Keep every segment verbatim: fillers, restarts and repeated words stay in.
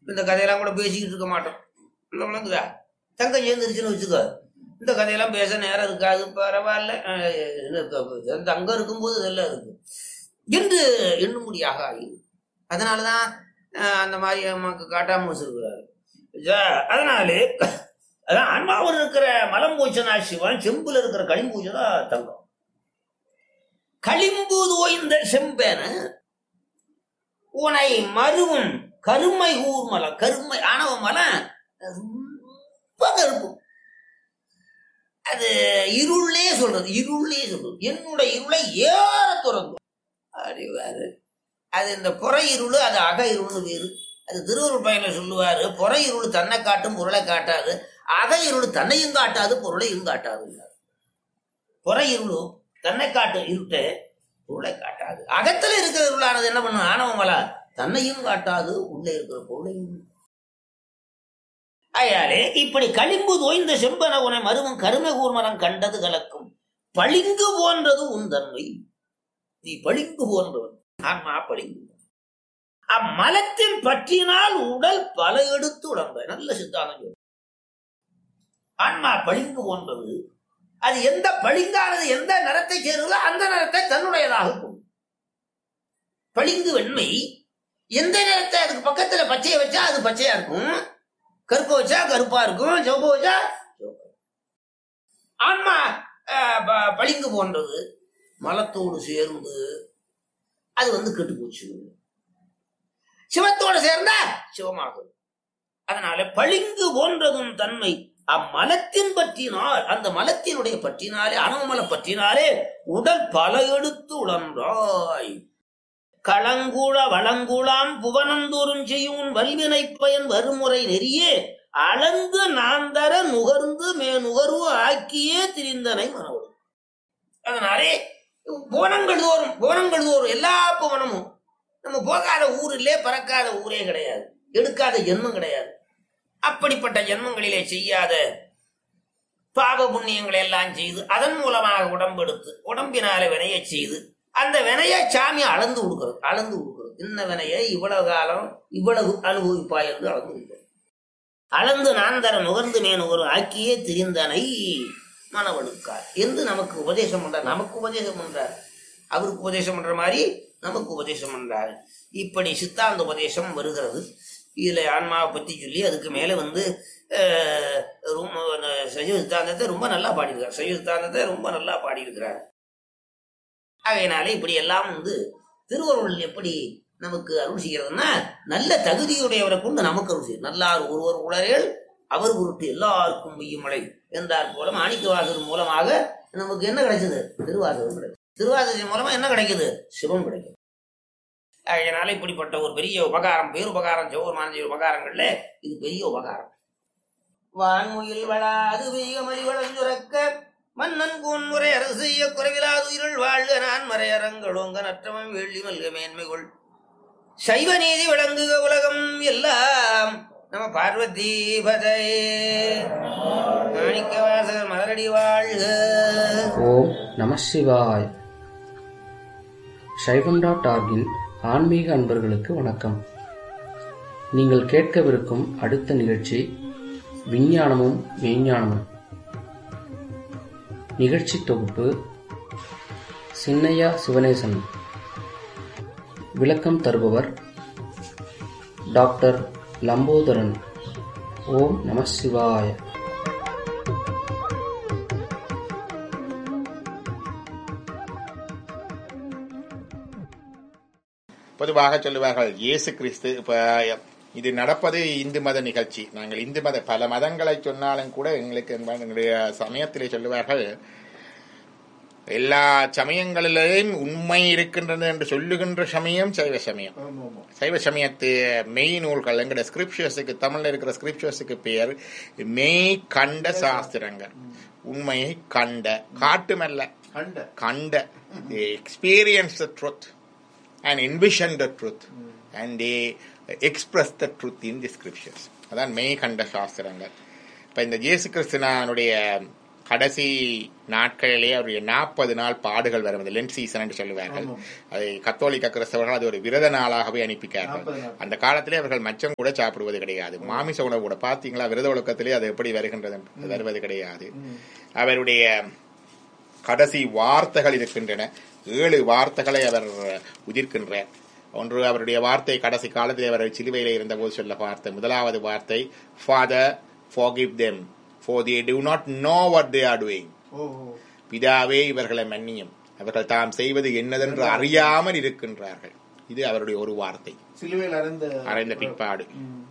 இந்த கதையெல்லாம் கூட பேசிக்கிட்டு இருக்க மாட்டோம். விளங்குதா? தங்கம் சேர்ந்துருச்சுன்னு வச்சுக்கோ, இந்த கதையெல்லாம் பேச நேரம் இருக்காது, பரவாயில்ல, தங்கம் இருக்கும்போது இதெல்லாம் இருக்கு என்று எண்ணும்படியாக ஆகி, அதனாலதான் அந்த மாதிரி நமக்கு காட்டாம வச்சிருக்கிறாரு. அதனாலே அதான் ஆன்மாவில் இருக்கிற மலம் பூச்சனா சிவன், செம்புல இருக்கிற களிம்பூச்சனா தங்கம். களிம்பு தோய்ந்த செம்பேன உனை மருவும் கருமை ஊர் மலம். கருமை ஆணவ மலம் ரொம்ப கருப்பு. அது இருளே சொல்றது, இருளே சொல்றது. என்னுடைய இருளை ஏற துறந்து அறிவாரு. அது இந்த புற இருள், அது அக இருள்னு வேறு. அது திருவருள் பயனை சொல்லுவாரு, புற இருள் தன்னை காட்டும் பொருளை காட்டாது, அக இருள் தன்னையும் காட்டாது பொருளையும் காட்டாது. புற இருள் தன்னை காட்டும் இருட்டு பொருளை காட்டாது. அகத்துல இருக்கிற இருளானது என்ன பண்ணும்? ஆணவமலா தன்னையும் காட்டாது, உள்ளே இருக்கிற பொருளையும். ஆயாலே இப்படி களிம்பு தோய்ந்த செம்பன உனை மருவம் கருமை கூர்மரம் கண்டது கலக்கும் பளிங்கு போன்றது உன் தன்மை. நீ பளிங்கு போன்றவன், ஆன்மா பளிங்கு. அம்மலத்தின் பற்றினால் உடல் பல எடுத்து உடம்ப. நல்ல சித்தாந்தம். ஆன்மா பளிங்கு போன்றது. அது எந்த பளிங்கானது எந்த நிறத்தை சேருதோ அந்த நிறத்தை தன்னுடையதாக கொண்டு. பளிங்கு வெண்மை. எந்த நிறத்தை அதுக்கு பக்கத்துல பச்சையை வச்சா அது பச்சையா இருக்கும், கருப்பை வச்சா கருப்பா இருக்கும், சிவப்பு வச்சா சிவப்பு. ஆன்மா பளிங்கு போன்றது. மலத்தோடு சேர்ந்து அது வந்து கெட்டு போச்சு. சிவத்தோடு சேர்ந்தா சிவமாகும். அதனால பளிங்கு போன்றதும் தன்மை அம்மலத்தின் பற்றினால், அந்த மலத்தினுடைய பற்றினாலே, அணுமல பற்றினாலே உடல் பல எடுத்து உழன்றாய். களங்குள வளங்குளாம் புவனந்தோறும் செய்யும் வல்வினை பயன் வருமுறை நெறியே அளந்து நாந்தர நுகர்ந்து மே நுகர்வு ஆக்கியே திரிந்தனை மனவோடு. அதனாலே புவனங்கள் தோறும், புவனங்கள் தோறும் எல்லா புவனமும் நம்ம போகாத ஊர் இல்லே, பறக்காத ஊரே கிடையாது, எடுக்காத ஜென்மம் கிடையாது. அப்படிப்பட்ட ஜென்மங்களிலே செய்யாத பாவ புண்ணியங்களை எல்லாம் செய்து அதன் மூலமாக உடம்பெடுத்து உடம்பினால வினையை செய்து அந்த வினையை சாமி அளந்து கொடுக்கிறது. அளந்து கொடுக்கிறது இந்த வினையை இவ்வளவு காலம் இவ்வளவு அனுபவிப்பாய் என்று அளந்து கொடுக்கிறது. அளந்து நான்தர நுகர்ந்து மே நுகர்வு ஆக்கியே திரிந்தனை மனவழுக்கார் என்று நமக்கு உபதேசம் பண்றார். நமக்கு உபதேசம் பண்றார், அவருக்கு உபதேசம் பண்ற மாதிரி நமக்கு உபதேசம் பண்றாரு. இப்படி சித்தாந்த உபதேசம் வருகிறது. இதுல ஆன்மாவை பத்தி சொல்லி அதுக்கு மேல வந்து சைவ சித்தாந்தத்தை ரொம்ப நல்லா பாடியிருக்கார். சைவ சித்தாந்தத்தை ரொம்ப நல்லா பாடியிருக்கிறார். ஆகையினாலே இப்படி எல்லாம் வந்து திருவருள் எப்படி நமக்கு அருள் செய்கிறதுனா, நல்ல தகுதியுடையவரை கொண்டு நமக்கு அருள் செய்யும். நல்லார் ஒருவர் உளரேல் அவர் உருட்டு எல்லாருக்கும் மெய்யும் மழை என்றார் போல மாணிக்கவாசகர் மூலமாக நமக்கு என்ன கிடைச்சது? திருவாசகம் கிடைக்கும். திருவாசகம் மூலமா என்ன கிடைக்குது? சிவம் கிடைக்கும். அதனால இப்படிப்பட்ட ஒரு பெரிய உபகாரம், பேருபகாரம், சிவபெருமான உபகாரங்கள்ல இது பெரிய உபகாரம். வான்முயில் வளாது வெய்கமலி வளஞ்சுரக்க மன்னன் கூன்முறை அரசு செய்ய குறைவிலாது இருள் வாழ்க நான் மறையரங்களோங்க நற்றமம் வெள்ளி மல்க மேன்மைகள் சைவ நீதி விளங்குக உலகம் எல்லாம். நம்ம பார்வதி பதை மாணிக்கவாசகர் மலரடி வாழ்க. ஓம் நம சிவாய். சைவம் டாட் ஆர்கின் ஆன்மீக அன்பர்களுக்கு வணக்கம். நீங்கள் கேட்கவிருக்கும் அடுத்த நிகழ்ச்சி விஞ்ஞானமும் மெய்ஞானமும். நிகழ்ச்சி தொகுப்பு சின்னையா சிவனேசன். விளக்கம் தருபவர் டாக்டர் லம்போதரன். ஓம் நம சிவாய. பொதுவாக சொல்லுவார்கள் இயேசு கிறிஸ்து. இப்ப இது நடப்பது இந்து மத நிகழ்ச்சி. நாங்கள் இந்து மத பல மதங்களை சொன்னாலும் கூட எங்களுக்கு எங்களுடைய சமயத்திலே சொல்லுவார்கள், எல்லா சமயங்களிலேயும் உண்மை இருக்கின்றது என்று சொல்லுகின்ற சமயம் சைவ சமயம். சைவ சமயத்து மெய் நூல்கள் எங்கட ஸ்கிரிப்சர்ஸுக்கு, தமிழ்ல இருக்கிற ஸ்கிரிப்சர்ஸுக்கு பெயர் மெய் கண்ட சாஸ்திரங்கள். உண்மையை கண்ட, காட்டுமல்ல கண்ட, experience the truth and envision the truth mm. and they express the truth in the scriptures. அதான் மெய் கண்ட சாஸ்திரங்கள். இப்ப இந்த இயேசு கிறிஸ்துவனுடைய கடைசி நாட்களிலே அவருடைய நாற்பது நாள் பாடுகள் வரும், லென்ட் சீசன் என்று சொல்லுவார்கள். அதை கத்தோலிக்க கிறிஸ்தவர்கள் அது ஒரு விரத நாளாகவே அனுப்பிக்கார்கள். அந்த காலத்திலே அவர்கள் மச்சம் கூட சாப்பிடுவது கிடையாது, மாமிச உணவு கூட. பாத்தீங்களா விரத ஒழுக்கத்திலே அது எப்படி வருகின்றது, வருவது கிடையாது. அவருடைய கடைசி வார்த்தைகள் இருக்கின்றன, ஏழு வார்த்தைகளை அவர் உதிர்க்கின்றார். ஒன்று அவருடைய வார்த்தை கடைசி காலத்தில் அவர் சிலுவையிலே இருந்த போது சொல்ல வார்த்தை, முதலாவது வார்த்தை, father forgive them for they do not know what they are doing. பிதாவே இவர்களை மன்னியும், அவர்கள் தாம் செய்வது என்னதென்று அறியாமல் இருக்கின்றார்கள். இது அவருடைய ஒரு வார்த்தை சிலுவையில் அறைந்த பிற்பாடு.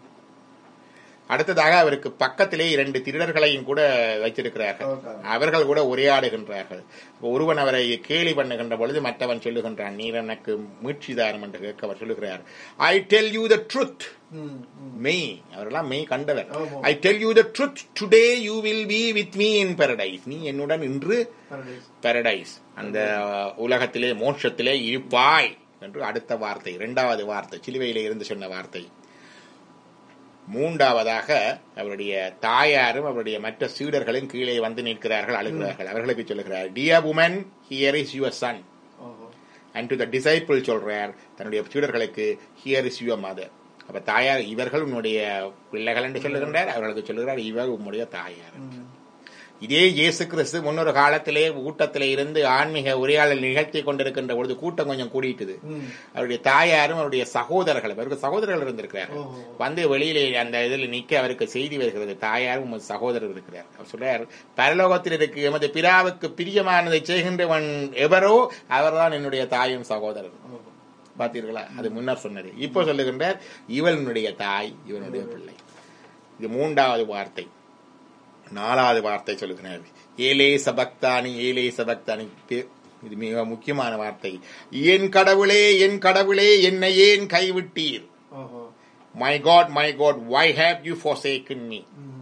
அடுத்ததாக அவருக்கு பக்கத்திலே இரண்டு திருடர்களையும் கூட வைத்திருக்கிறார்கள். அவர்கள் கூட உரையாடுகின்றார்கள். ஒருவன் அவரை கேலி பண்ணுகின்ற பொழுது மற்றவன் சொல்லுகின்றான், நீர் எனக்கு மீட்சிதாரம் என்று கேட்க அவர் சொல்லுகிறார், I tell you the truth. மெய், அவரெல்லாம் மெய் கண்டவர். I tell you the truth, today you will be with me in Paradise. நீ என்னுடன் இன்று பாரடைஸ், அந்த உலகத்திலே மோட்சத்திலே இருப்பாய் என்று அடுத்த வார்த்தை, இரண்டாவது வார்த்தை சிலுவையிலே இருந்து சொன்ன வார்த்தை. மூன்றாவதாக அவருடைய தாயாரும் அவருடைய மற்ற சீடர்களும் கீழே வந்து நிற்கிறார்கள், அழுகிறார்கள். அவர்களுக்கு சொல்லுகிறார், dear woman, here is your son. And to the disciple சொல்றார் தன்னுடைய சீடர்களுக்கு, ஹியர் இஸ் யுவர் மதர். அப்ப தாயார், இவர்கள் உன்னுடைய பிள்ளைகள் என்று சொல்லுகின்றார். அவர்களுக்கு சொல்லுகிறார், இவர் உன்னுடைய தாயார். இதே இயேசு கிறிஸ்து முன்னொரு காலத்திலே கூட்டத்திலே இருந்து ஆன்மீக உரையாடல் நிகழ்த்தி கொண்டிருக்கின்ற பொழுது கூட்டம் கொஞ்சம் கூடிட்டுது. அவருடைய தாயாரும் அவருடைய சகோதரர்கள், அவருக்கு சகோதரர்கள் இருந்திருக்கிறார், வந்து வெளியிலே அந்த இதில் நிக்க அவருக்கு செய்தி வருகிறது, தாயாரும் சகோதரர் இருக்கிறார். அவர் சொல்றார், பரலோகத்தில் இருக்கு எமது பிதாவுக்கு பிரியமானதை செய்கின்றவன் எவரோ அவர்தான் என்னுடைய தாயும் சகோதரர். பார்த்தீர்களா, அது முன்னர் சொன்னது. இப்போ சொல்லுகின்றார், இவனுடைய தாய் இவனுடைய பிள்ளை. இது மூன்றாவது வார்த்தை. நாலாவது வார்த்தை சொல்லுகிறார், ஏலே சபக்தானி, ஏலே சபக்தானி. இது மிக முக்கியமான வார்த்தை. என் கடவுளே, என் கடவுளே, என்னை ஏன் கைவிட்டீர்? My God, my God, why have you forsaken me?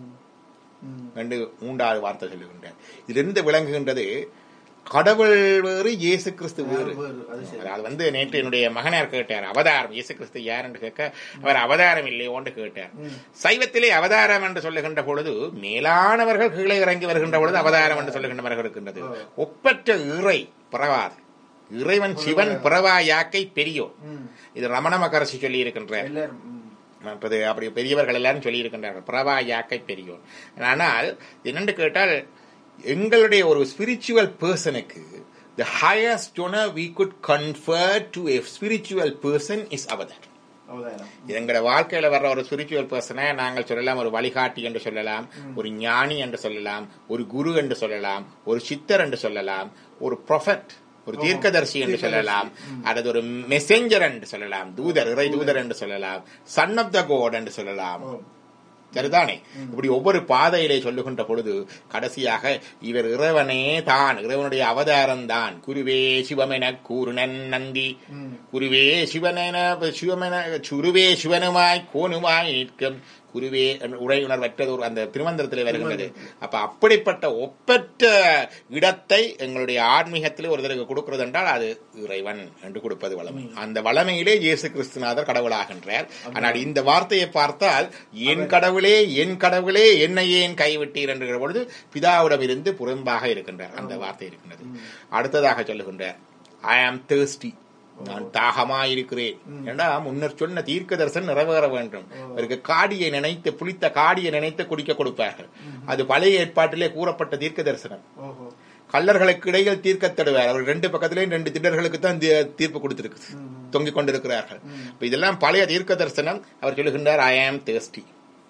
என்று மூன்றாவது வார்த்தை சொல்லுகின்றார். இதிலிருந்து விளங்குகின்றது, கடவுள் வேறு, இயேசு கிறிஸ்து வேறு. அது வந்து நேற்று என்னுடைய மகனார் கேட்டார், அவதாரம் இயேசு கிறிஸ்து யார் என்று கேட்க, அவர் அவதாரம் இல்லையோன்னு கேட்டார். சைவத்திலே அவதாரம் என்று சொல்லுகின்ற பொழுது மேலானவர்கள் கீழே இறங்கி வருகின்ற பொழுது அவதாரம் என்று சொல்லுகின்றவர்கள் இருக்கின்றது. ஒப்பற்ற இறை பிறவார், இறைவன் சிவன் பிறவா யாக்கை பெரியோர். இது ரமண மகரிஷி சொல்லி இருக்கின்றார். மற்றது அப்படி பெரியவர்கள் எல்லாரும் சொல்லி இருக்கின்றார்கள், பிறவா யாக்கை பெரியோர். ஆனால் என்னென்று கேட்டால், எங்களுடைய ஒரு ஸ்பிரிச்சுவல் பர்சனுக்கு the highest honor we could confer to a spiritual person is Avatar. எங்களோட வாழ்க்கையில வர்ற ஒரு ஸ்பிரிச்சுவல் பர்சனை நாங்கள் சொல்லலாம் ஒரு வழிகாட்டி என்று சொல்லலாம், ஒரு ஞானி என்று சொல்லலாம், ஒரு குரு என்று சொல்லலாம், ஒரு சித்தர் என்று சொல்லலாம், ஒரு ப்ரொஃபட், ஒரு தீர்க்கதர்சி என்று சொல்லலாம், அல்லது ஒரு மெசேஞ்சர் என்று சொல்லலாம், தூதர், இறை தூதர் என்று சொல்லலாம், சன் ஆஃப் த கோட் என்று சொல்லலாம். சரிதானே? இப்படி ஒவ்வொரு பாதையிலே சொல்லுகின்ற பொழுது கடைசியாக இவர் இறைவனே தான், இறைவனுடைய அவதாரம் தான். குருவே சிவமென கூறுனன் நந்தி, குருவே சிவனென சிவமென சுருவே சிவனுமாய் கோனுமாய் நிற்கும் குருவே உரையுணர்வற்றது ஒரு அந்த திருமந்திரத்திலே வருகின்றது. அப்ப அப்படிப்பட்ட ஒப்பற்ற இடத்தை எங்களுடைய ஆன்மீகத்திலே ஒருத்தருக்கு கொடுக்கிறது என்றால் அது இறைவன் என்று கொடுப்பது வளமை. அந்த வளமையிலே இயேசு கிறிஸ்துநாதர் கடவுளாகின்றார். ஆனால் இந்த வார்த்தையை பார்த்தால், என் கடவுளே, என் கடவுளே, என்னை ஏன் கைவிட்டீர் என்கிற பொழுது பிதாவிடம் இருந்து புறம்பாக இருக்கின்றார். அந்த வார்த்தை இருக்கின்றது. அடுத்ததாக சொல்லுகின்றார், ஐ ஆம் thirsty, நான் தாகமாயிருக்கிறேன். ஏண்டா முன்னர் சொன்ன தீர்க்க தரிசனம் நிறைவேற வேண்டும். அவருக்கு காடியை நினைத்து, புளித்த காடியை நினைத்து குடிக்க கொடுப்பார்கள். அது பழைய ஏற்பாட்டிலே கூறப்பட்ட தீர்க்க தரிசனம். கள்ளர்களுக்கு இடையில் தீர்க்க தடுவார். அவர் ரெண்டு பக்கத்திலேயும் ரெண்டு திடர்களுக்கு தான் தீர்ப்பு கொடுத்திருக்கு, தொங்கிக் கொண்டிருக்கிறார்கள். இதெல்லாம் பழைய தீர்க்க தரிசனம். அவர் சொல்லுகின்றார், ஐ ஆம் thirsty.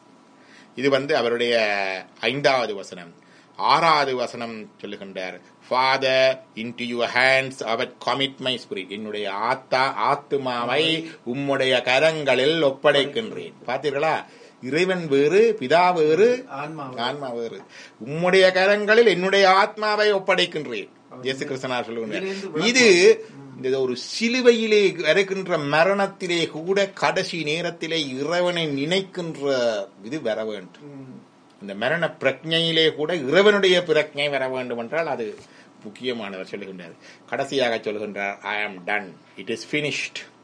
இது வந்து அவருடைய ஐந்தாவது வசனம். ஆறாவது வசனம் சொல்லுகின்றார், Father, into your hands I will commit my spirit. என்னுடைய ஆத்தா ஆத்துமாவை உம்முடைய கரங்களில் ஒப்படைக்கின்றேன். பார்த்தீர்களா? இறைவன் வேறு, பிதா வேறு, ஆன்மா வேறு. உம்முடைய கரங்களில் என்னுடைய ஆத்மாவை ஒப்படைக்கின்றேன். இயேசு கிறிஸ்துவானவர் சொல்லுகிறார். இது இந்த ஒரு சிலுவையிலே வருகின்ற மரணத்திலே கூட கடைசி நேரத்திலே இறைவனை நினைக்கின்ற இது வர வேண்டும். இந்த மரண பிரக்ஞையிலே கூட இறைவனுடைய பிரக்ஞை வர வேண்டும் என்றால் அது முக்கியமானவர் சொல்லுகின்றார். கடைசியாக சொல்லுகின்றார், ஐ ஆம் டன், இட் இஸ் பினிஷ்ட்.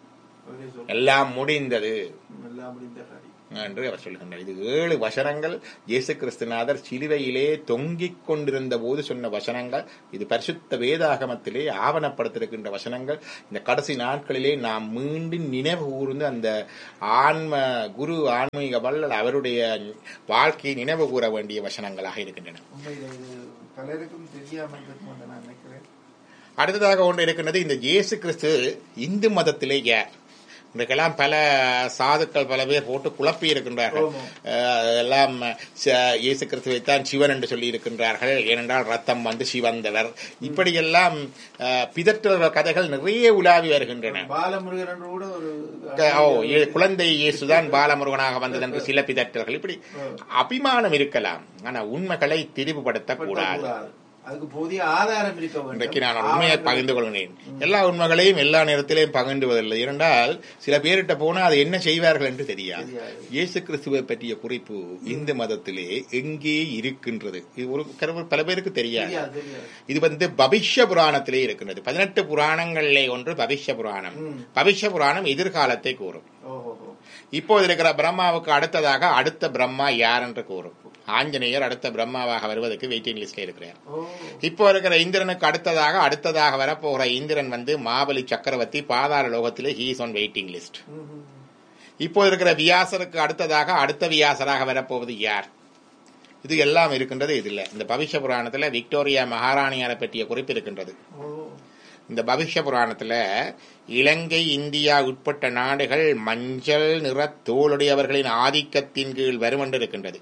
எல்லாம் முடிந்தது எல்லாம் முடிந்த காரியம் என்று அவர் சொல்கின்றார். இது ஏழு வசனங்கள் இயேசு கிறிஸ்துநாதர் சிலுவையிலே தொங்கிக் கொண்டிருந்த போது சொன்ன வசனங்கள். இது பரிசுத்த வேதாகமத்திலே ஆவணப்படுத்திருக்கின்ற வசனங்கள். இந்த கடைசி நாட்களிலே நாம் மீண்டும் நினைவு கூர்ந்து அந்த ஆன்ம குரு ஆன்மீக வள்ளல் அவருடைய வாழ்க்கையை நினைவு கூற வேண்டிய வசனங்களாக இருக்கின்றன. பலருக்கும் தெரியாமல் இருக்கும் என்று நான் நினைக்கிறேன். அடுத்ததாக ஒன்று இருக்கின்றது, இந்த இயேசு கிறிஸ்து இந்து மதத்திலே யார்? இன்றைக்கெல்லாம் பல சாதுக்கள் பல பேர் போட்டு குழப்பி இருக்கின்றார்கள். எல்லாம் இயேசு கிறிஸ்துவைத்தான் சிவன் என்று சொல்லி இருக்கின்றார்கள். ஏனென்றால் ரத்தம் வந்து சிவந்தவர். இப்படியெல்லாம் பிதற்றல் கதைகள் நிறைய உலாவி வருகின்றன. பாலமுருகன் கூட ஒரு குழந்தை இயேசுதான் பாலமுருகனாக வந்தது என்று சில பிதற்றல்கள். இப்படி அபிமானம் இருக்கலாம், ஆனா உண்மைகளை திரிவுபடுத்தக் கூடாது. அதுக்கு போதிய ஆதாரம் இருக்க வேண்டும். இன்றைக்கு நான் உண்மையை பகிர்ந்து கொள்கிறேன். எல்லா உண்மைகளையும் எல்லா நேரத்திலையும் பகிர்ந்துவதில்லை. இரண்டால் சில பேரிட்ட போனா அது என்ன செய்வார்கள் என்று தெரியாது. இயேசு கிறிஸ்துவை பற்றிய குறிப்பு இந்து மதத்திலே எங்கே இருக்கின்றது இது ஒரு பல பேருக்கு தெரியாது. இது வந்து பவிஷ்ய புராணத்திலே இருக்கின்றது. பதினெட்டு புராணங்களிலே ஒன்று பவிஷ்ய புராணம். பவிஷ்ய புராணம் எதிர்காலத்தை கூறும். இப்போது இருக்கிற பிரம்மாவுக்கு அடுத்ததாக அடுத்த பிரம்மா யார் என்று கூறும். ஆஞ்சநேயர் அடுத்த பிரம்மாவாக வருவதற்கு வெயிட்டிங் லிஸ்ட்ல இருக்கிறார். இப்போ இருக்கிற இந்திரனுக்கு அடுத்ததாக அடுத்ததாக வரப்போகிற இந்திரன் வந்து மாபலி சக்கரவர்த்தி பாதாள லோகத்திலே he is on waiting list. இப்போ இருக்கிற வியாசருக்கு அடுத்ததாக அடுத்த வியாசராக வரப்போவது யார்? இது எல்லாம் இருக்கின்றது. இதுல இந்த பவிஷ்ய புராணத்துல விக்டோரியா மகாராணியாரை பற்றிய குறிப்பு இருக்கின்றது. இந்த பவிஷ்ய புராணத்துல இலங்கை இந்தியா உட்பட்ட நாடுகள் மஞ்சள் நிற தோளுடையவர்களின் ஆதிக்கத்தின் கீழ் வரும் என்று இருக்கின்றது,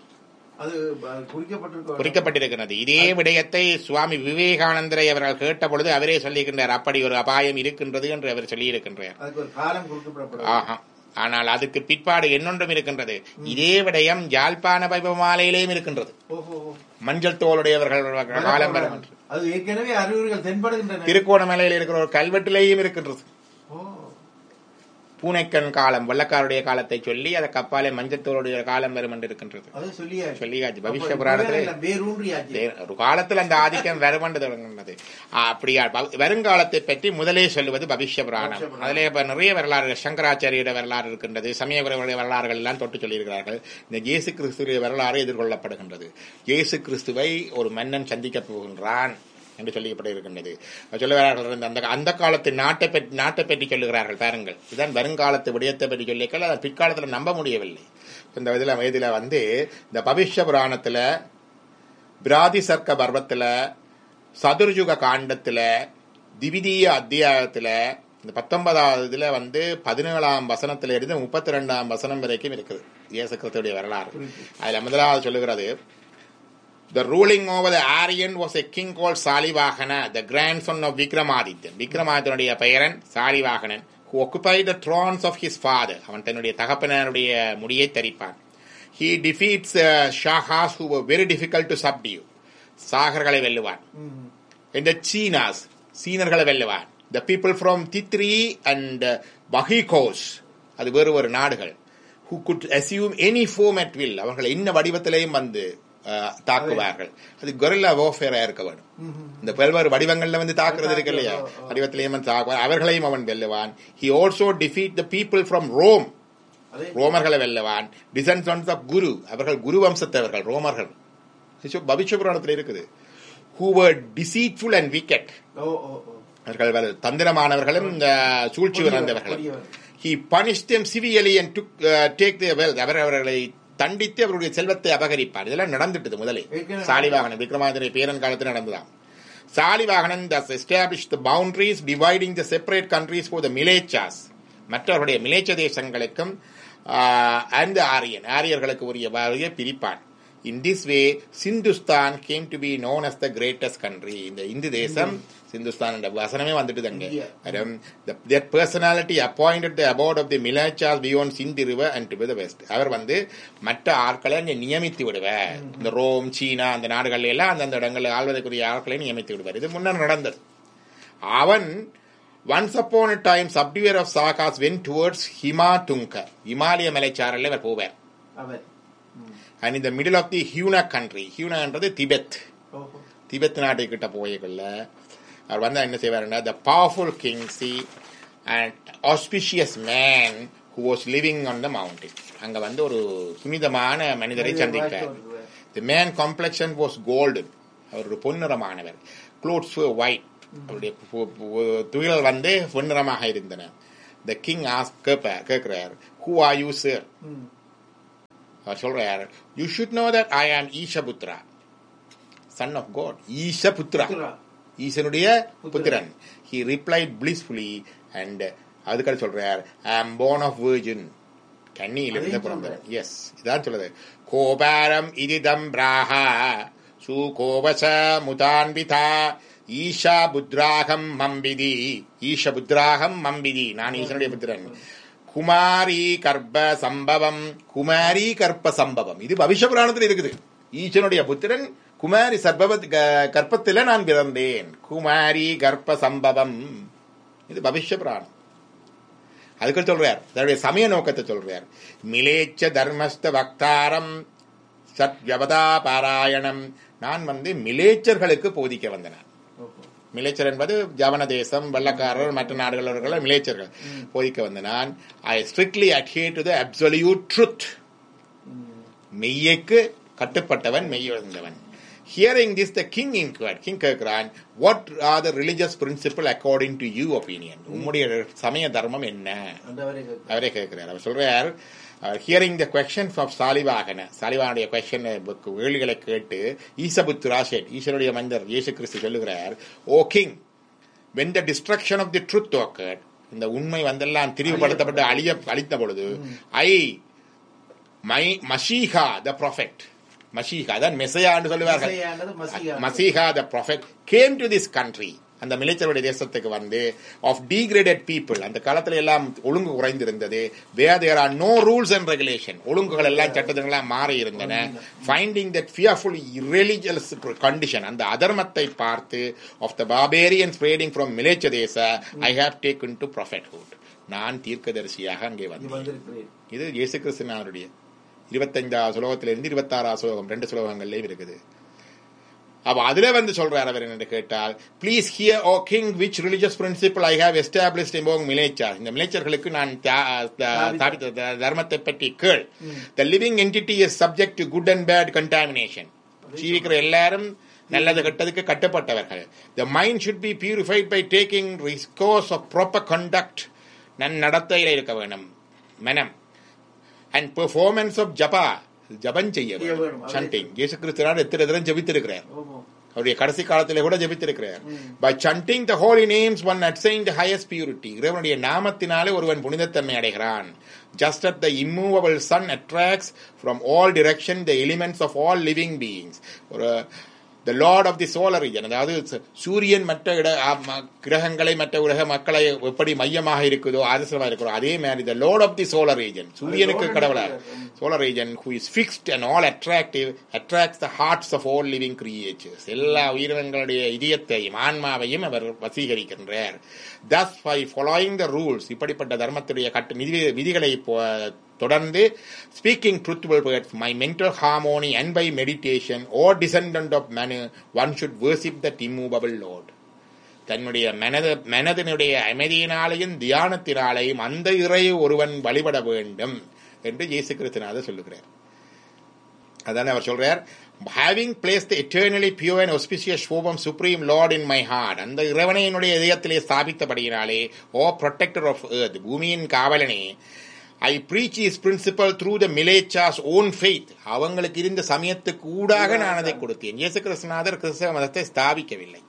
குறிக்கப்பட்டிருக்கிறது. இதே விடயத்தை சுவாமி விவேகானந்தரை அவர்கள் கேட்ட பொழுது அவரே சொல்லியிருக்கின்றார், அப்படி ஒரு அபாயம் இருக்கின்றது என்று அவர் சொல்லியிருக்கின்றார். ஆஹா, ஆனால் அதுக்கு பிற்பாடு என்னொன்றும் இருக்கின்றது. இதே விடயம் யாழ்ப்பாண பைபமாலையிலேயும் இருக்கின்றது. மஞ்சள் தோளுடையவர்கள் காலம் வரும் என்று திருக்கோணமலையில் இருக்கிற ஒரு கல்வெட்டிலேயும் இருக்கின்றது. பூனைக்கண் காலம் வெள்ளக்காருடைய காலத்தை சொல்லி அதை கப்பாலே மஞ்சத்தோளுடைய காலம் வரும் என்று இருக்கின்றது. சொல்லியாச்சு பவிஷ்ய புராணத்திலே ஒரு காலத்தில் அந்த ஆதிக்கம் வரும் என்று தொடங்குகிறது. அப்படியா வருங்காலத்தை பற்றி முதலே சொல்லுவது பவிஷ்ய புராணம். அதிலே நிறைய வரலாறு, சங்கராச்சாரியோட வரலாறு இருக்கின்றது, சமயகுருடைய வரலாறுகள் எல்லாம் தொட்டு சொல்லியிருக்கிறார்கள். இந்த இயேசு கிறிஸ்துடைய வரலாறு எதிர்கொள்ளப்படுகின்றது. இயேசு கிறிஸ்துவை ஒரு மன்னன் சந்திக்கப் போகின்றான் என்று சொல்லப்பட்டிருக்கின்றது. சொல்லுகிறார்கள் அந்த அந்த காலத்து நாட்டை பற்றி நாட்டை பற்றி சொல்லுகிறார்கள். பாருங்கள், இதுதான் வருங்காலத்து விடயத்தை பற்றி சொல்லிக்கல். அதை பிற்காலத்தில் நம்ப முடியவில்லை. இந்த இதில் வயதில் வந்து இந்த பவிஷ்ய புராணத்துல பிராதி சர்க்க பர்வத்துல சதுர்யுக காண்டத்துல திவிதீய அத்தியாயத்துல இந்த பத்தொன்பதாவது இதுல வந்து பதினேழாம் வசனத்தில இருந்து முப்பத்தி ரெண்டாம் வசனம் வரைக்கும் இருக்குது இயேசு கிறிஸ்துடைய வரலாறு. அதுல முதலாவது சொல்லுகிறது, the ruling over the Aryan was a king called Salivahana, the grandson of Vikramaditya. Vikramadityanuடைய Bayern Salivahanan, who occupied the thrones of his father. அவன் தன்னுடைய தகப்பனுடைய முடியை தரிப்பான். He defeats uh, Shahas who were very difficult to subdue. சாகர்களை வெல்லுவான். And the Chinas, சீனர்களை வெல்லுவான். The people from Titri and uh, Bahikos, அது வேறு ஒரு நாடுகள், who could assume any form at will. அவர்கள் என்ன வடிவத்திலேயும் வந்து தாக்குவார்கள். அது கொரில்லா வார்ஃபேரா இருக்க வேண்டும். இந்த பல்வேறு வடிவங்கள்ல வந்து தாக்குறது இருக்கு இல்லையா, வடிவத்திலேயும் தாக்குவார். அவர்களையும் அவன் வெல்லுவான். He also defeat the people from Rome. ரோமர்களை வெல்லுவான். Descendants of Guru, அவர்கள் குரு வம்சத்தவர்கள் ரோமர்கள். பவிஷ்ய புராணத்தில் இருக்குது. Who were deceitful and wicked. அவர்கள் தந்திரமானவர்களும் சூழ்ச்சி வளர்ந்தவர்களும். He punished them severely and took uh, take their wealth. அவர் அவர்களை தண்டித்து அவருடைய செல்வத்தை அபகரிப்பார். இதெல்லாம் நடந்துட்டது முதலே. சாலிவாகனன் விக்ரமாதித்ய பேரன் காலத்தில் நடந்ததாம். Salivahanan thus established the boundaries dividing the separate countries for the Milechas. மற்றவருடைய மிலேச்ச தேசங்களுக்கும் and the Aryan ஆரியர்களுக்கு உரிய வாரியை பிரிப்பான். In this way, Sindustan came to be known as the greatest country. இந்த இந்து தேசம் சிந்துஸ்தான் என்ற வசனமே வந்துட்டு அங்கே. That personality appointed the abode of the Milechas beyond Sindh river and to the west. அவர் வந்து மற்ற ஆட்களை நியமித்து விடுவார். இந்த ரோம், சீனா அந்த நாடுகள் எல்லாம் அந்தந்த இடங்களில் ஆள்வதற்குரிய ஆட்களை நியமித்து விடுவார். இது முன்னர் நடந்தது. அவன் once upon a time subduer of Sakas went towards Himatunka. இமாலய மலைச்சாரல் அவர் போவார். And in the middle of the Huna country, Huna என்றது திபெத், திபெத் நாட்டை கிட்ட போய்கொள்ள அவர் வந்து என்ன செய்வாருன்னா, the powerful king see an auspicious man who was living on the mountain. அங்க வந்து ஒரு புனிதமான மனிதரை சந்தித்தார். The man complexion was golden. அவர் ஒரு பொன்னிறமானவர். Clothes were white. அவருடைய துகில்கள் வந்து பொன்னிறமாக இருந்தன. The king asked கேட்கிறார், who are you, sir? அவர் சொல்றார், you should know that I am Ishaputra, son of God. ஈஷபுத்ரா, ஈசனுடைய Puthiran. He replied blissfully and அதுக்காக சொல்றார், I am born of virgin. கண்ணியிலிருந்து பிறந்தவன். எஸ், இதான் சொல்லுது. கோபாரம் இதிதம் பிராஹா சுகோவச முதான்விதா ஈஷா புத்ராகம் மம்பிதி. ஈஷ புத்ராகம் மம்பிதி, நான் ஈசனுடைய புத்திரன். குமாரி கர்ப்ப சம்பவம். குமாரி கர்ப்ப சம்பவம், இது பவிஷ்ய புராணத்தில் இருக்குது. ஈசனுடைய புத்திரன் குமாரி சர்பவ கர்ப்பத்தில நான் பிறந்தேன். குமாரி கர்ப்ப சம்பவம், இது பவிஷ்ய புராணம். அதுக்கு சொல்றார், தன்னுடைய சமய நோக்கத்தை சொல்றார். மிலேச்ச தர்மஸ்த வக்தாரம் சத் வியவதா பாராயணம். நான் வந்து மிலேச்சர்களுக்கு போதிக்க வந்தேன். மிலேச்சர் என்பது ஜவன தேசம், வெள்ளக்காரர், மற்ற நாடுகள் மிலேச்சர்கள் போதிக்க வந்த நான். ஐ strictly adhere to the absolute truth. மெய்யைக்கு கட்டுப்பட்டவன், மெய்ய வந்தவன். Hearing this, the king inquired. King கேட்கிறான், what are the religious principle according to you opinion? உம்முடைய சமய தர்மம் என்ன? அவரே கேட்கிறார். அவர் சொல்றார், hearing the questions of Salivahana, சாலிவானுடைய question கேள்விகளை கேட்டு ஈசபுத்ரா said, ஈஸ்வருடைய மனிதர் இயேசு கிறிஸ்து சொல்லுகிறார், O king, when the destruction of the truth occurred, இந்த உண்மை வந்தெல்லாம் திரிவுபடுத்தப்பட்டு அழிய அழித்த பொழுது, I, my Mashiach, the prophet, மஷீஹா தான் மெசையான்னு சொல்லுவார்கள். மசீஹா the prophet came to this country, அந்த மிலேச்சருடைய தேசத்துக்கு வந்து, of degraded people, அந்த காலத்துல எல்லாம் ஒழுங்கு குறைந்திருந்தது. where there are no rules and regulation, ஒழுங்குகள் எல்லாம் சட்டத்திட்டங்களாம் மாறி இருந்தன. finding that fearful irreligious condition, அந்த அதர்மத்தை பார்த்து, of the barbarians spreading from Mlechchha தேச, I have taken to prophethood, நான் தீர்க்கதரிசியாக அங்கே வந்தேன். இது இயேசு கிறிஸ்துவினுடைய இருபத்தஞ்சாவது சுலோகத்திலிருந்து இருபத்தாறாவது சுலோகம், ரெண்டு சுலோகங்கள்லயும் இருக்குது. அப்ப அதுல வந்து சொல்றார் அவர் என்று கேட்டால், please here O king which religious principle I have established among மிலேச்சர். இந்த மிலேச்சர்களுக்கு நான் ஸ்தாபித்த தர்மத்தை பற்றி கேள். The living entity is subject to good and bad contamination. ஜீவிக்கிற எல்லாரும் நல்லது கெட்டதுக்கு கட்டப்பட்டவர்கள். The mind should be purified by taking course of proper conduct. நன் நடத்தையில் இருக்க வேணும் மனம். And performance of japa, ஜபம் செய்ய வேண்டும். chanting, இயேசு கிறிஸ்துவார் எத்தனை தடவை ஜெபித்திருக்கிறார், அவருடைய கடைசி காலத்திலே கூட ஜெபித்திருக்கிறார். By chanting the holy names one attains the highest purity. இறைவனுடைய நாமத்தினாலே ஒருவன் புனிதத்தன்மை அடைகிறான். Just as the immovable sun attracts from all directions the elements of all living beings. ஒரு the lord of the solar region, அதாவது சூரியன் மற்ற இட கிரகங்களை மற்ற உலக மக்களை எப்படி மையமாக இருக்குதோ ஆதர்சமாக இருக்கிறோ அதே மாதிரி the lord of the solar region, சூரியனுக்கு கடவுளார் solar region, who is fixed and all attractive, attracts the hearts of all living creatures. எல்லா உயிரினங்களுடைய இதயத்தையும் ஆன்மாவையும் அவர் வசீகரிக்கின்றார். Thus by following the rules, இப்படிப்பட்ட தர்மத்துடைய கட்டு விதிகளை தொடர்ந்து, speaking truthful words, my mental harmony and by meditation or descendant of man, one should worship that immovable Lord. தன்னுடைய மனத மனதினுடைய அமைதியினாலையும் தியானத்தினாலையும் அந்த இறையை ஒருவன் வழிபட வேண்டும் என்று இயேசு கிறிஸ்துநாதர் சொல்லுகிறார். அதான் அவர் சொல்றார், having placed the eternally pure and auspicious Shobham supreme Lord in my heart, அந்த இறைவனை என்னுடைய இதயத்திலே ஸ்தாபித்தபடியினாலே, ஓ protector of earth, பூமியின் காவலனே, I preach his principle through the Milecha's own faith. அவங்களுக்கு இருந்த சமயத்துக்கு ஊடாக நான் அதை கொடுத்தேன். இயேசு கிறிஸ்துநாதர் கிறிஸ்தவ மதத்தை ஸ்தாபிக்கவில்லை.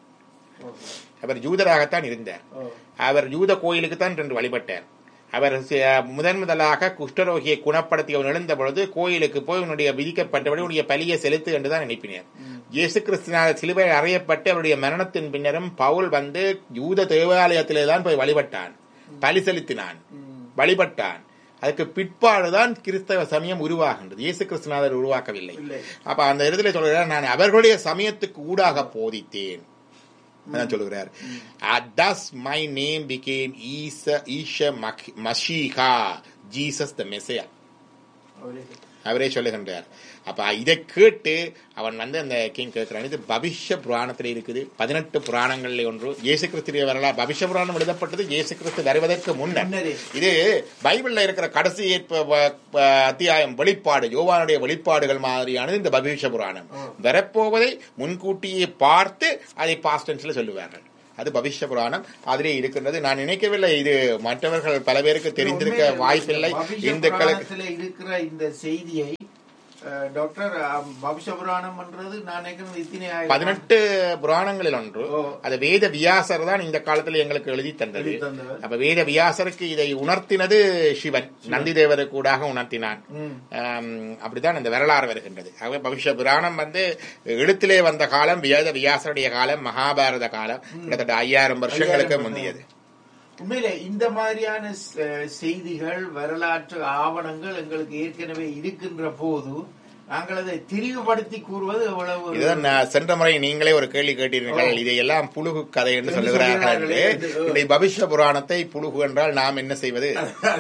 அவர் யூதராகத்தான் இருந்தார். அவர் யூத கோயிலுக்கு தான் ரெண்டு வழிபட்டார். அவர் முதன் முதலாக குஷ்டரோகியை குணப்படுத்தி அவன் எழுந்த பொழுது கோயிலுக்கு போய் உன்னுடைய விதிக்கப்பட்டபடி உன்னுடைய பலியை செலுத்து என்றுதான் நினைப்பினார். இயேசு கிறிஸ்துநாதர் சிலுவை அறையப்பட்டு அவருடைய மரணத்தின் பின்னரும் பவுல் வந்து யூத தேவாலயத்திலே தான் போய் வழிபட்டான், பலி செலுத்தினான், வழிபட்டான். அதுக்கு பிற்பாடுதான் கிறிஸ்தவ சமயம் உருவாகின்றது. இயேசு கிறிஸ்துநாதர் உருவாக்கவில்லை. அப்ப அந்த இடத்துல சொல்கிறார், நான் அவர்களுடைய சமயத்துக்கு ஊடாக போதித்தேன் சொல்லுகிறார். Thus my name became Isa Isha Mashiach, Jesus the Messiah. அவரே சொல்லுகின்றார். அப்ப இதை கேட்டு அவன் வந்து அந்த கிங் கேட்கிறான், இது பவிஷ்ய புராணத்தில் இருக்குது, பதினெட்டு புராணங்கள்ல ஒன்று. இயேசு கிறிஸ்துடைய வரலாறு பவிஷ்ய புராணம் எழுதப்பட்டது இயேசு கிறிஸ்து வருவதற்கு முன்னர். இது பைபிள்ல இருக்கிற கடைசி அத்தியாயம் வெளிப்பாடு, யோவானுடைய வெளிப்பாடுகள் மாதிரியானது இந்த பவிஷ்ய புராணம். வரப்போவதை முன்கூட்டியே பார்த்து அதை பாஸ்ட் டென்ஸ்ல சொல்லுவார்கள். அது பவிஷ்ய புராணம் அதிலே இருக்கின்றது. நான் நினைக்கவில்லை இது மற்றவர்கள் பல பேருக்கு தெரிந்திருக்க வாய்ப்பில்லை. இந்துக்களுக்கு இருக்கிற இந்த செய்தியை டாக்டர் பவிஷ்ய புராணம் பண்றது நான் நினைக்கிறேன் பதினெட்டு புராணங்களில் ஒன்று. அது வேத வியாசர் தான் இந்த காலத்துல எங்களுக்கு எழுதி தந்தது. அப்ப வேத வியாசருக்கு இதை உணர்த்தினது சிவன், நந்தி தேவரு கூடாக உணர்த்தினான். அப்படித்தான் இந்த வரலாறு வருகின்றது. ஆகவே பவிஷ்ய புராணம் வந்து எழுத்திலே வந்த காலம் வேத வியாசருடைய காலம், மகாபாரத காலம், கிட்டத்தட்ட ஐயாயிரம் வருஷங்களுக்கு முந்தியது. உண்மையில இந்த மாதிரியான செய்திகள், வரலாற்று ஆவணங்கள் எங்களுக்கு ஏற்கனவே இருக்கின்ற போது நாங்கள் அதை திரிவுபடுத்தி கூறுவது எவ்வளவு. இதுதான் சென்ற முறை நீங்களே ஒரு கேள்வி கேட்டீர்கள், இதையெல்லாம் புழுகு கதை என்று சொல்லுகிறார்கள். இந்த பவிஷ்ய புராணத்தை புழுகு என்றால் நாம் என்ன செய்வது?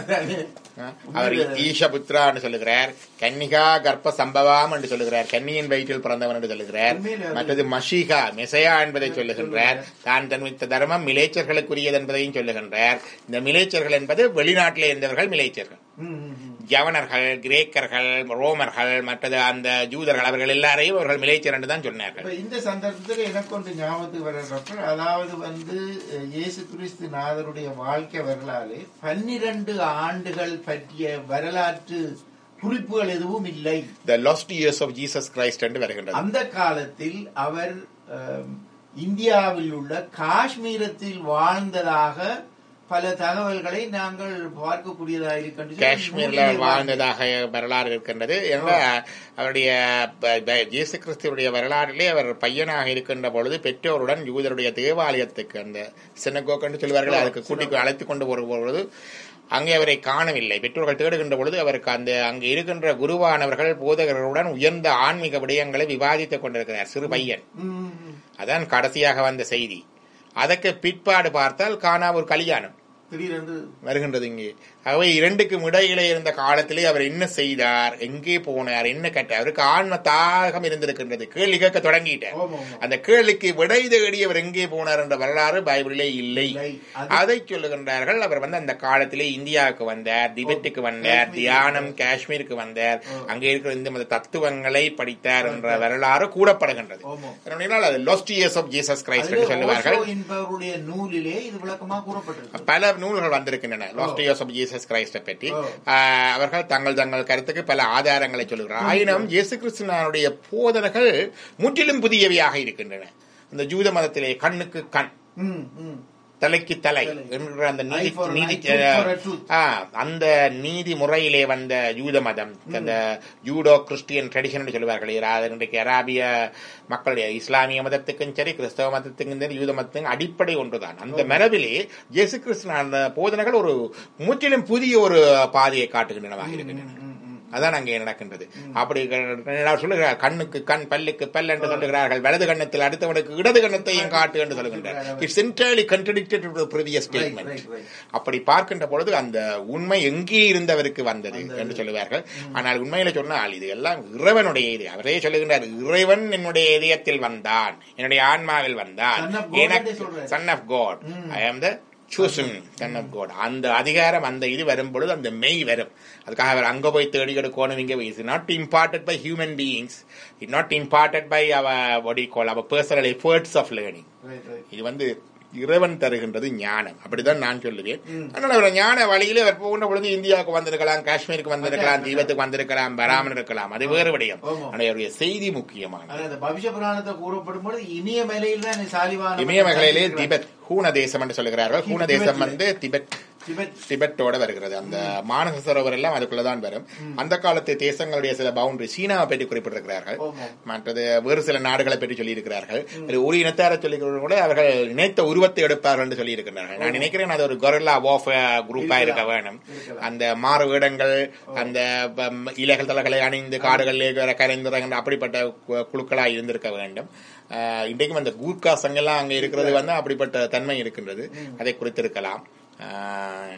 அவர் ஈஷபுத்ரா என்று சொல்லுகிறார், கன்னிகா கர்ப்ப சம்பவம் என்று சொல்லுகிறார், கன்னியின் வயிற்றில் பிறந்தவன் என்று சொல்லுகிறார். மற்றது மஷிகா மெசையா என்பதை சொல்லுகின்றார். தான் தன்வித்த தர்மம் மிலேச்சர்களுக்குரியது என்பதையும் சொல்லுகின்றார். இந்த மிலேச்சர்கள் என்பது வெளிநாட்டிலே இருந்தவர்கள் மிலேச்சர்கள். யவனர்கள், கிரேக்கர்கள், ரோமர்கள், மற்றது அந்த ஜூதர்கள், அவர்கள் எல்லாரையும் அவர்கள் மிலேச்சர் என்று தான் சொன்னார்கள். இந்த சந்தர்ப்பத்தில் எனக்கு ஒன்று ஞாபகத்துக்கு வர டாக்டர், அதாவது வந்து இயேசு கிறிஸ்து நாதருடைய வாழ்க்கை வரலாறு பன்னிரண்டு ஆண்டுகள் பற்றிய வரலாற்று குறிப்புகள் எதுவும் இல்லை. The lost years of Jesus Christ என்று வருகின்றது. அந்த காலத்தில் அவர் இந்தியாவில் உள்ள காஷ்மீரத்தில் வாழ்ந்ததாக பல தகவல்களை நாங்கள் பார்க்கக்கூடியதாக இருக்கின்றது. காஷ்மீர்ல வாழ்ந்ததாக வரலாறு இருக்கின்றது. அவருடைய இயேசு கிறிஸ்துடைய வரலாறிலே அவர் பையனாக இருக்கின்ற பொழுது பெற்றோருடன் யூதருடைய தேவாலயத்துக்கு, அந்த சினகோக் என்று சொல்வார்கள், அதுக்கு கூட்டி அழைத்துக் கொண்டு வரும்பொழுது அங்கே அவரை காணவில்லை. பெற்றோர்கள் தேடுகின்ற பொழுது அவருக்கு அந்த அங்கே இருக்கின்ற குருவானவர்கள் போதகர்களுடன் உயர்ந்த ஆன்மீக விடயங்களை விவாதித்துக் கொண்டிருக்கிறார், சிறு பையன். அதான் கடைசியாக வந்த செய்தி. அதற்கு பிற்பாடு பார்த்தால் காணா ஒரு கல்யாணம் வருகின்றது இங்கே. ஆகவே இரண்டுக்கும் இடையிலே இருந்த காலத்திலே அவர் என்ன செய்தார், எங்கே போனார், என்ன கேட்டார், அவருக்கு ஆன்ம தாகம் இருந்திருக்கின்றது. கேள்வி கேட்க தொடங்கிட்டார். அந்த கேள்விக்கு விடை தேடி அவர் எங்கே போனார் என்ற வரலாறு பைபிளிலே இல்லை. அதை சொல்லுகின்றார்கள். அவர் வந்து அந்த காலத்திலே இந்தியாவுக்கு வந்தார், திபெத்துக்கு வந்தார், தியானம் காஷ்மீருக்கு வந்தார், அங்கே இருக்கிற இந்த மத தத்துவங்களை படித்தார் என்ற வரலாறு கூறப்படுகின்றது. அது last years of Jesus Christ என்று சொல்லுவார்கள். பல நூல்கள் வந்திருக்கின்றன லாஸ்ட் இயர்ஸ் ஆஃப் ஜீசஸ் கிரைஸ்ட பற்றி. அவர்கள் தங்கள் தங்கள் கருத்துக்கு பல ஆதாரங்களை சொல்லுகிறார். ஆயினும் இயேசு கிறிஸ்துவினுடைய போதனைகள் முற்றிலும் புதியவையாக இருக்கின்றன. இந்த ஜூத மதத்திலே கண்ணுக்கு கண், தலைக்கு தலை என்ற அந்த நீதி நீதி அந்த நீதி முறையிலே வந்த யூத மதம், அந்த ஜூடோ கிறிஸ்டியன் ட்ரெடிஷன் சொல்லுவார்கள். இன்றைக்கு அராபிய மக்களுடைய இஸ்லாமிய மதத்துக்கும் சரி, கிறிஸ்தவ மதத்துக்கும் சரி, யூத மதத்துக்கும் அடிப்படை ஒன்றுதான். அந்த மரபிலே இயேசு கிறிஸ்து போதனைகள் ஒரு முற்றிலும் புதிய ஒரு பாதையை காட்டுகின்றனவாக இருக்கின்றன. அதான் அங்கே நடக்கின்றது. அப்படி சொல்லுகிறார், கண்ணுக்கு கண், பல்லுக்கு பல் என்று சொல்லுகிறார்கள். வலது கண்ணத்தில் அடுத்தவனுக்கு இடது கண்ணத்தையும் காட்டு என்று சொல்லுகின்றார். It's entirely contradicted to the previous statement. அப்படி பார்க்கின்ற பொழுது அந்த உண்மை எங்கே இருந்தவருக்கு வந்தது என்று சொல்லுவார்கள். ஆனால் உண்மையில சொன்னால் இது எல்லாம் இறைவனுடைய இது. அவரே சொல்லுகின்றார், இறைவன் என்னுடைய இதயத்தில் வந்தான், என்னுடைய ஆன்மாவில் வந்தான், எனக்கு சன் ஆஃப் காட், ஐ ஆம் த chosen son of God. அந்த அதிகாரம், அந்த இது வரும்பொழுது அந்த மெய் வரும். அதுக்காக அவர் அங்க போய் தேடி எடுக்கணும். இங்கே is not imparted by human beings, it not imparted by our what do you call our personal efforts of learning. இது வந்து இறைவன் தருகின்றது ஞானம். அப்படிதான் நான் சொல்லுவேன். அதனால அவர் ஞான வழியில அவர் போகின்ற பொழுது இந்தியாவுக்கு வந்திருக்கலாம், காஷ்மீருக்கு வந்திருக்கலாம், தீபத்துக்கு வந்திருக்கலாம், வராமல் இருக்கலாம், அது வேறு விடயம். அவருடைய செய்தி முக்கியமானது. பவிஷ்ய புராணத்தை கூறப்படும் பொழுது இமயமலையில் தான் சாலிவான இமயமலையிலே திபெத் ஹூன தேசம் என்று சொல்லுகிறார்கள். ஹூன தேசம் வந்து திபெத் திபெத்தோட வருகிறது. அந்த மானச சரோவர் எல்லாம் அதுக்குள்ளதான் வரும். அந்த காலத்து தேசங்களுடைய சில பவுண்டரி சீனாவை பற்றி குறிப்பிட்டிருக்கிறார்கள். மற்றது வேறு சில நாடுகளை பற்றி சொல்லி இருக்கிறார்கள். ஒரு இனத்தார சொல்லி கூட அவர்கள் நினைத்த உருவத்தை எடுப்பார்கள் என்று சொல்லி இருக்கிறார்கள். நான் நினைக்கிறேன் அது ஒரு கொரில்லா வார்ஃப் குரூப்பா இருக்க வேணும். அந்த மாறு வேடங்கள், அந்த இலைகள் தலைகளை அணிந்து காடுகளில் கரைந்து அப்படிப்பட்ட குழுக்களாக இருந்திருக்க வேண்டும். இன்றைக்கும் அந்த கூர்கா சங்கெல்லாம் அங்க இருக்கிறது வந்து அப்படிப்பட்ட தன்மை இருக்கின்றது. அதை குறித்திருக்கலாம்.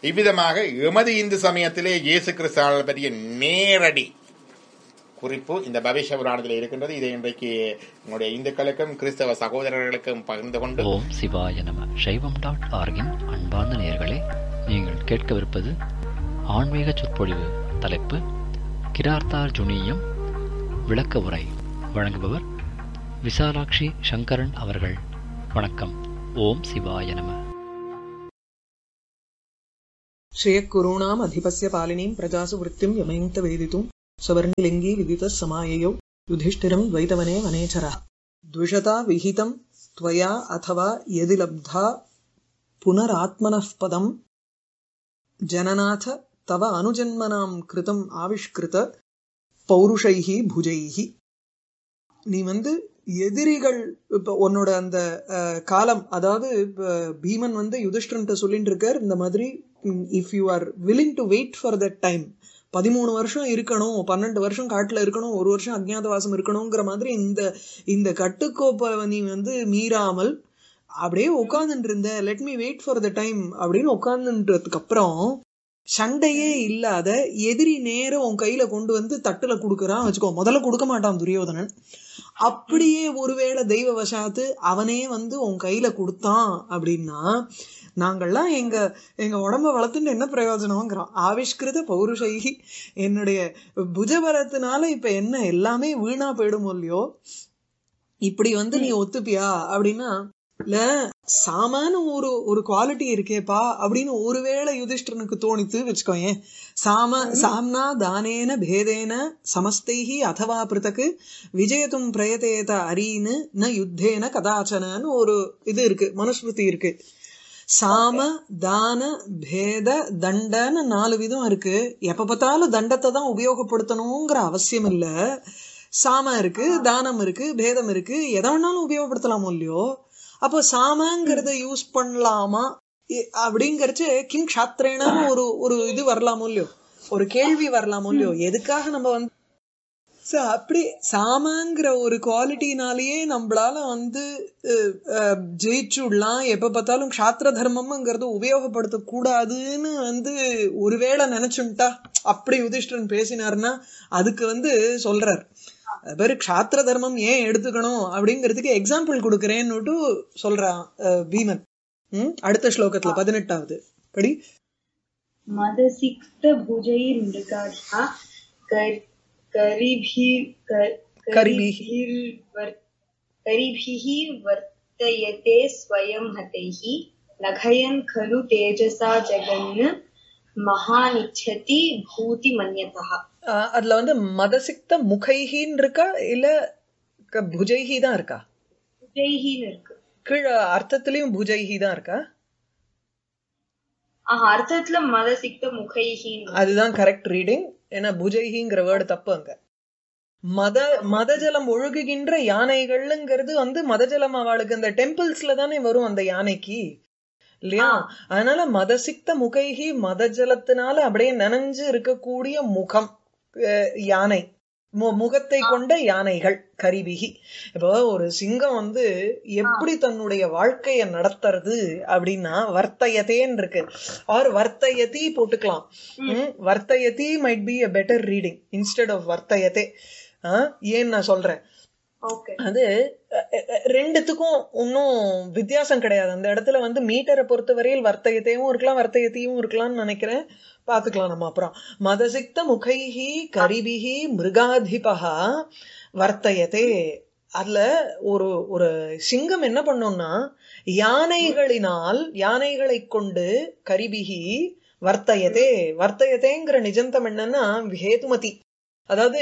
இவ்விதமாக எமது இந்து சமயத்திலே இயேசு கிறிஸ்து பற்றிய நேரடி குறிப்பு இந்த பவிஷ்ய புராணத்தில் இருக்கின்றது. இதை இன்றைக்கு என்னுடைய இந்துக்களுக்கும் கிறிஸ்தவ சகோதரர்களுக்கும் பகிர்ந்து கொண்டு ஓம் சிவாய நம. சைவம் டாட் ஆர்கின் அன்பார்ந்த நேயர்களே, நீங்கள் கேட்கவிருப்பது ஆன்மீக சொற்பொழிவு. தலைப்பு கிரார்த்தார்ஜுனியம் விளக்க உரை. வழங்குபவர் விசாலாட்சி சங்கரன் அவர்கள். வணக்கம். ஓம் சிவாய நம. श्रेयःकुरूणाम् अधिपस्य पालिनीम् प्रजासु वृत्तिम् यमयन्त वेदितुम् सवर्णिलिङ्गी विदितः समाययौ युधिष्ठिरम् द्वैतवने वनेचरः द्विषता विहितम् त्वया अथवा यदि लब्धा पुनरात्मनः पदम् जननाथ तव अनुजन्मनाम् कृतम् आविष्कृत पौरुषैः भुजैः. நீ வந்து எதிரிகள் இப்ப உன்னோட அந்த காலம், அதாவது பீமன் வந்து யுதிஷ்டிரன்ட்ட சொல்லிட்டு இருக்கார் இந்த மாதிரி, if you are willing to wait for that time, பதிமூணு வருஷம் இருக்கணும், பன்னெண்டு வருஷம் காட்டுல இருக்கணும், ஒரு வருஷம் அஜ்ஞாதவாசம் இருக்கணுங்கிற மாதிரி இந்த இந்த கட்டுக்கோப்பை நீ வந்து மீறாமல் அப்படியே உட்கார்ந்துட்டு இருந்த, let me wait for the time அப்படின்னு உட்கார்ந்துன்றதுக்கு அப்புறம் சண்டையே இல்லாத எதிரி நேரம் உன் கையில கொண்டு வந்து தட்டுல குடுக்கறான் வச்சுக்கோ. முதல்ல கொடுக்க மாட்டான் துரியோதனன். அப்படியே ஒருவேளை தெய்வ வசாத்து அவனே வந்து உன் கையில கொடுத்தான் அப்படின்னா நாங்கள்லாம் எங்க எங்க உடம்ப வளர்த்துட்டு என்ன பிரயோஜனம்ங்கிறோம். ஆவிஷ்கிருத பௌருஷைகி, என்னுடைய புஜபலத்தினால இப்ப என்ன எல்லாமே வீணா போயிடும் இல்லையோ, இப்படி வந்து நீ ஒத்துப்பியா அப்படின்னா, இல்ல சாமான ஒரு ஒரு குவாலிட்டி இருக்கேப்பா அப்படின்னு ஒருவேளை யுதிஷ்டனுக்கு தோணித்து வச்சுக்கோயேன். சாம சாம்னா தானேன பேதேன சமஸ்தைஹி அதவா பிருத்தக்கு விஜயத்தும் பிரயதேத அரீனு ந யுத்தேன கதாச்சனன்னு ஒரு இது இருக்கு, மனுஸ்மிருதி இருக்கு. சாம தான பேத தண்டன்னு நாலு விதம் இருக்கு. எப்ப பார்த்தாலும் தண்டத்தை தான் உபயோகப்படுத்தணுங்கிற அவசியம் இல்ல. சாம இருக்கு, தானம் இருக்கு, பேதம் இருக்கு, எதை வேணாலும் உபயோகப்படுத்தலாமோ இல்லையோ. அப்போ சாமங்கிறத யூஸ் பண்ணலாமா அப்படிங்கறச்சு கிம் க்ஷாத்ரேனான்னு ஒரு ஒரு இது வரலாமோ இல்லையோ, ஒரு கேள்வி வரலாமோ இல்லையோ. எதுக்காக நம்ம வந்து அப்படி சாமங்கிற ஒரு குவாலிட்டினாலேயே நம்மளால வந்து ஜெயிச்சுடலாம், எப்ப பார்த்தாலும் க்ஷாத்திர தர்மம்ங்கிறது உபயோகப்படுத்த கூடாதுன்னு வந்து ஒருவேளை நினைச்சுட்டா அப்படி யுதிஷ்டிரன் பேசினார்னா அதுக்கு வந்து சொல்றார். அது பேரு க்ஷாத்திர தர்மம் ஏன் எடுத்துக்கணும் அப்படிங்கிறதுக்கு எக்ஸாம்பிள் கொடுக்கறேன்னு சொல்றான் பீமன். உம் அடுத்த ஸ்லோகத்துல பதினெட்டாவது படி. மதசிக்த புஜைர் மிருகாஹ கரிபிஹி வர்த்தயதே ஸ்வயம் ஹதைஹி நகயன் கலு தேஜசா ஜகன்னு மகாநிச்சதி பூதி மன்யதஹ. அதுல வந்து மதசிக்த முகைஹின்னு இருக்கா இல்ல புஜைஹி தான் இருக்கா? புஜைஹின்னு இருக்கு. கீழ அர்த்தத்திலயும் புஜைஹி தான் இருக்கா? அர்த்தத்துல மதசிக்த முகைஹி, அதுதான் கரெக்ட் ரீடிங். ஏன்னா புஜைஹிங்கிற வேர்டு தப்பு அங்க. மத மதஜலம் ஒழுகுகின்ற யானைகள்ங்கிறது வந்து மதஜலம் அவளுக்கு அந்த டெம்பிள்ஸ்ல தானே வரும் அந்த யானைக்கு இல்லையா? அதனால மதசிக்த முகைஹி, மதஜலத்தினால அப்படியே நனைஞ்சு இருக்கக்கூடிய முகம் யானை, முகத்தை கொண்ட யானைகள். கரிபிகி, இப்போ ஒரு சிங்கம் வந்து எப்படி தன்னுடைய வாழ்க்கைய நடத்துறது அப்படின்னா வர்த்தயத்தேன்னு இருக்கு, ஆர் வர்த்தயதி போட்டுக்கலாம். வர்த்தயதி might be a better reading instead of வர்த்தயத்தே. ஏன் நான் சொல்றேன், அது ரெண்டுத்துக்கும் ஒன்னும் வித்தியாசம் கிடையாது. அந்த இடத்துல வந்து மீட்டரை பொறுத்தவரையில் வர்த்தயத்தையும் இருக்கலாம் வர்த்தயத்தையும் இருக்கலாம்னு நினைக்கிறேன். பாத்துக்கலாம் நம்ம அப்புறம். மதசிக்த முகைஹி கரிபிஹி மிருகாதிபஹா வர்த்தயத்தே. அதுல ஒரு ஒரு சிங்கம் என்ன பண்ணும்னா யானைகளினால், யானைகளை கொண்டு கரிபிஹி வர்த்தயத்தே. வர்த்தயத்தேங்கிற நிஜந்தம் என்னன்னா ஹேதுமதி, அதாவது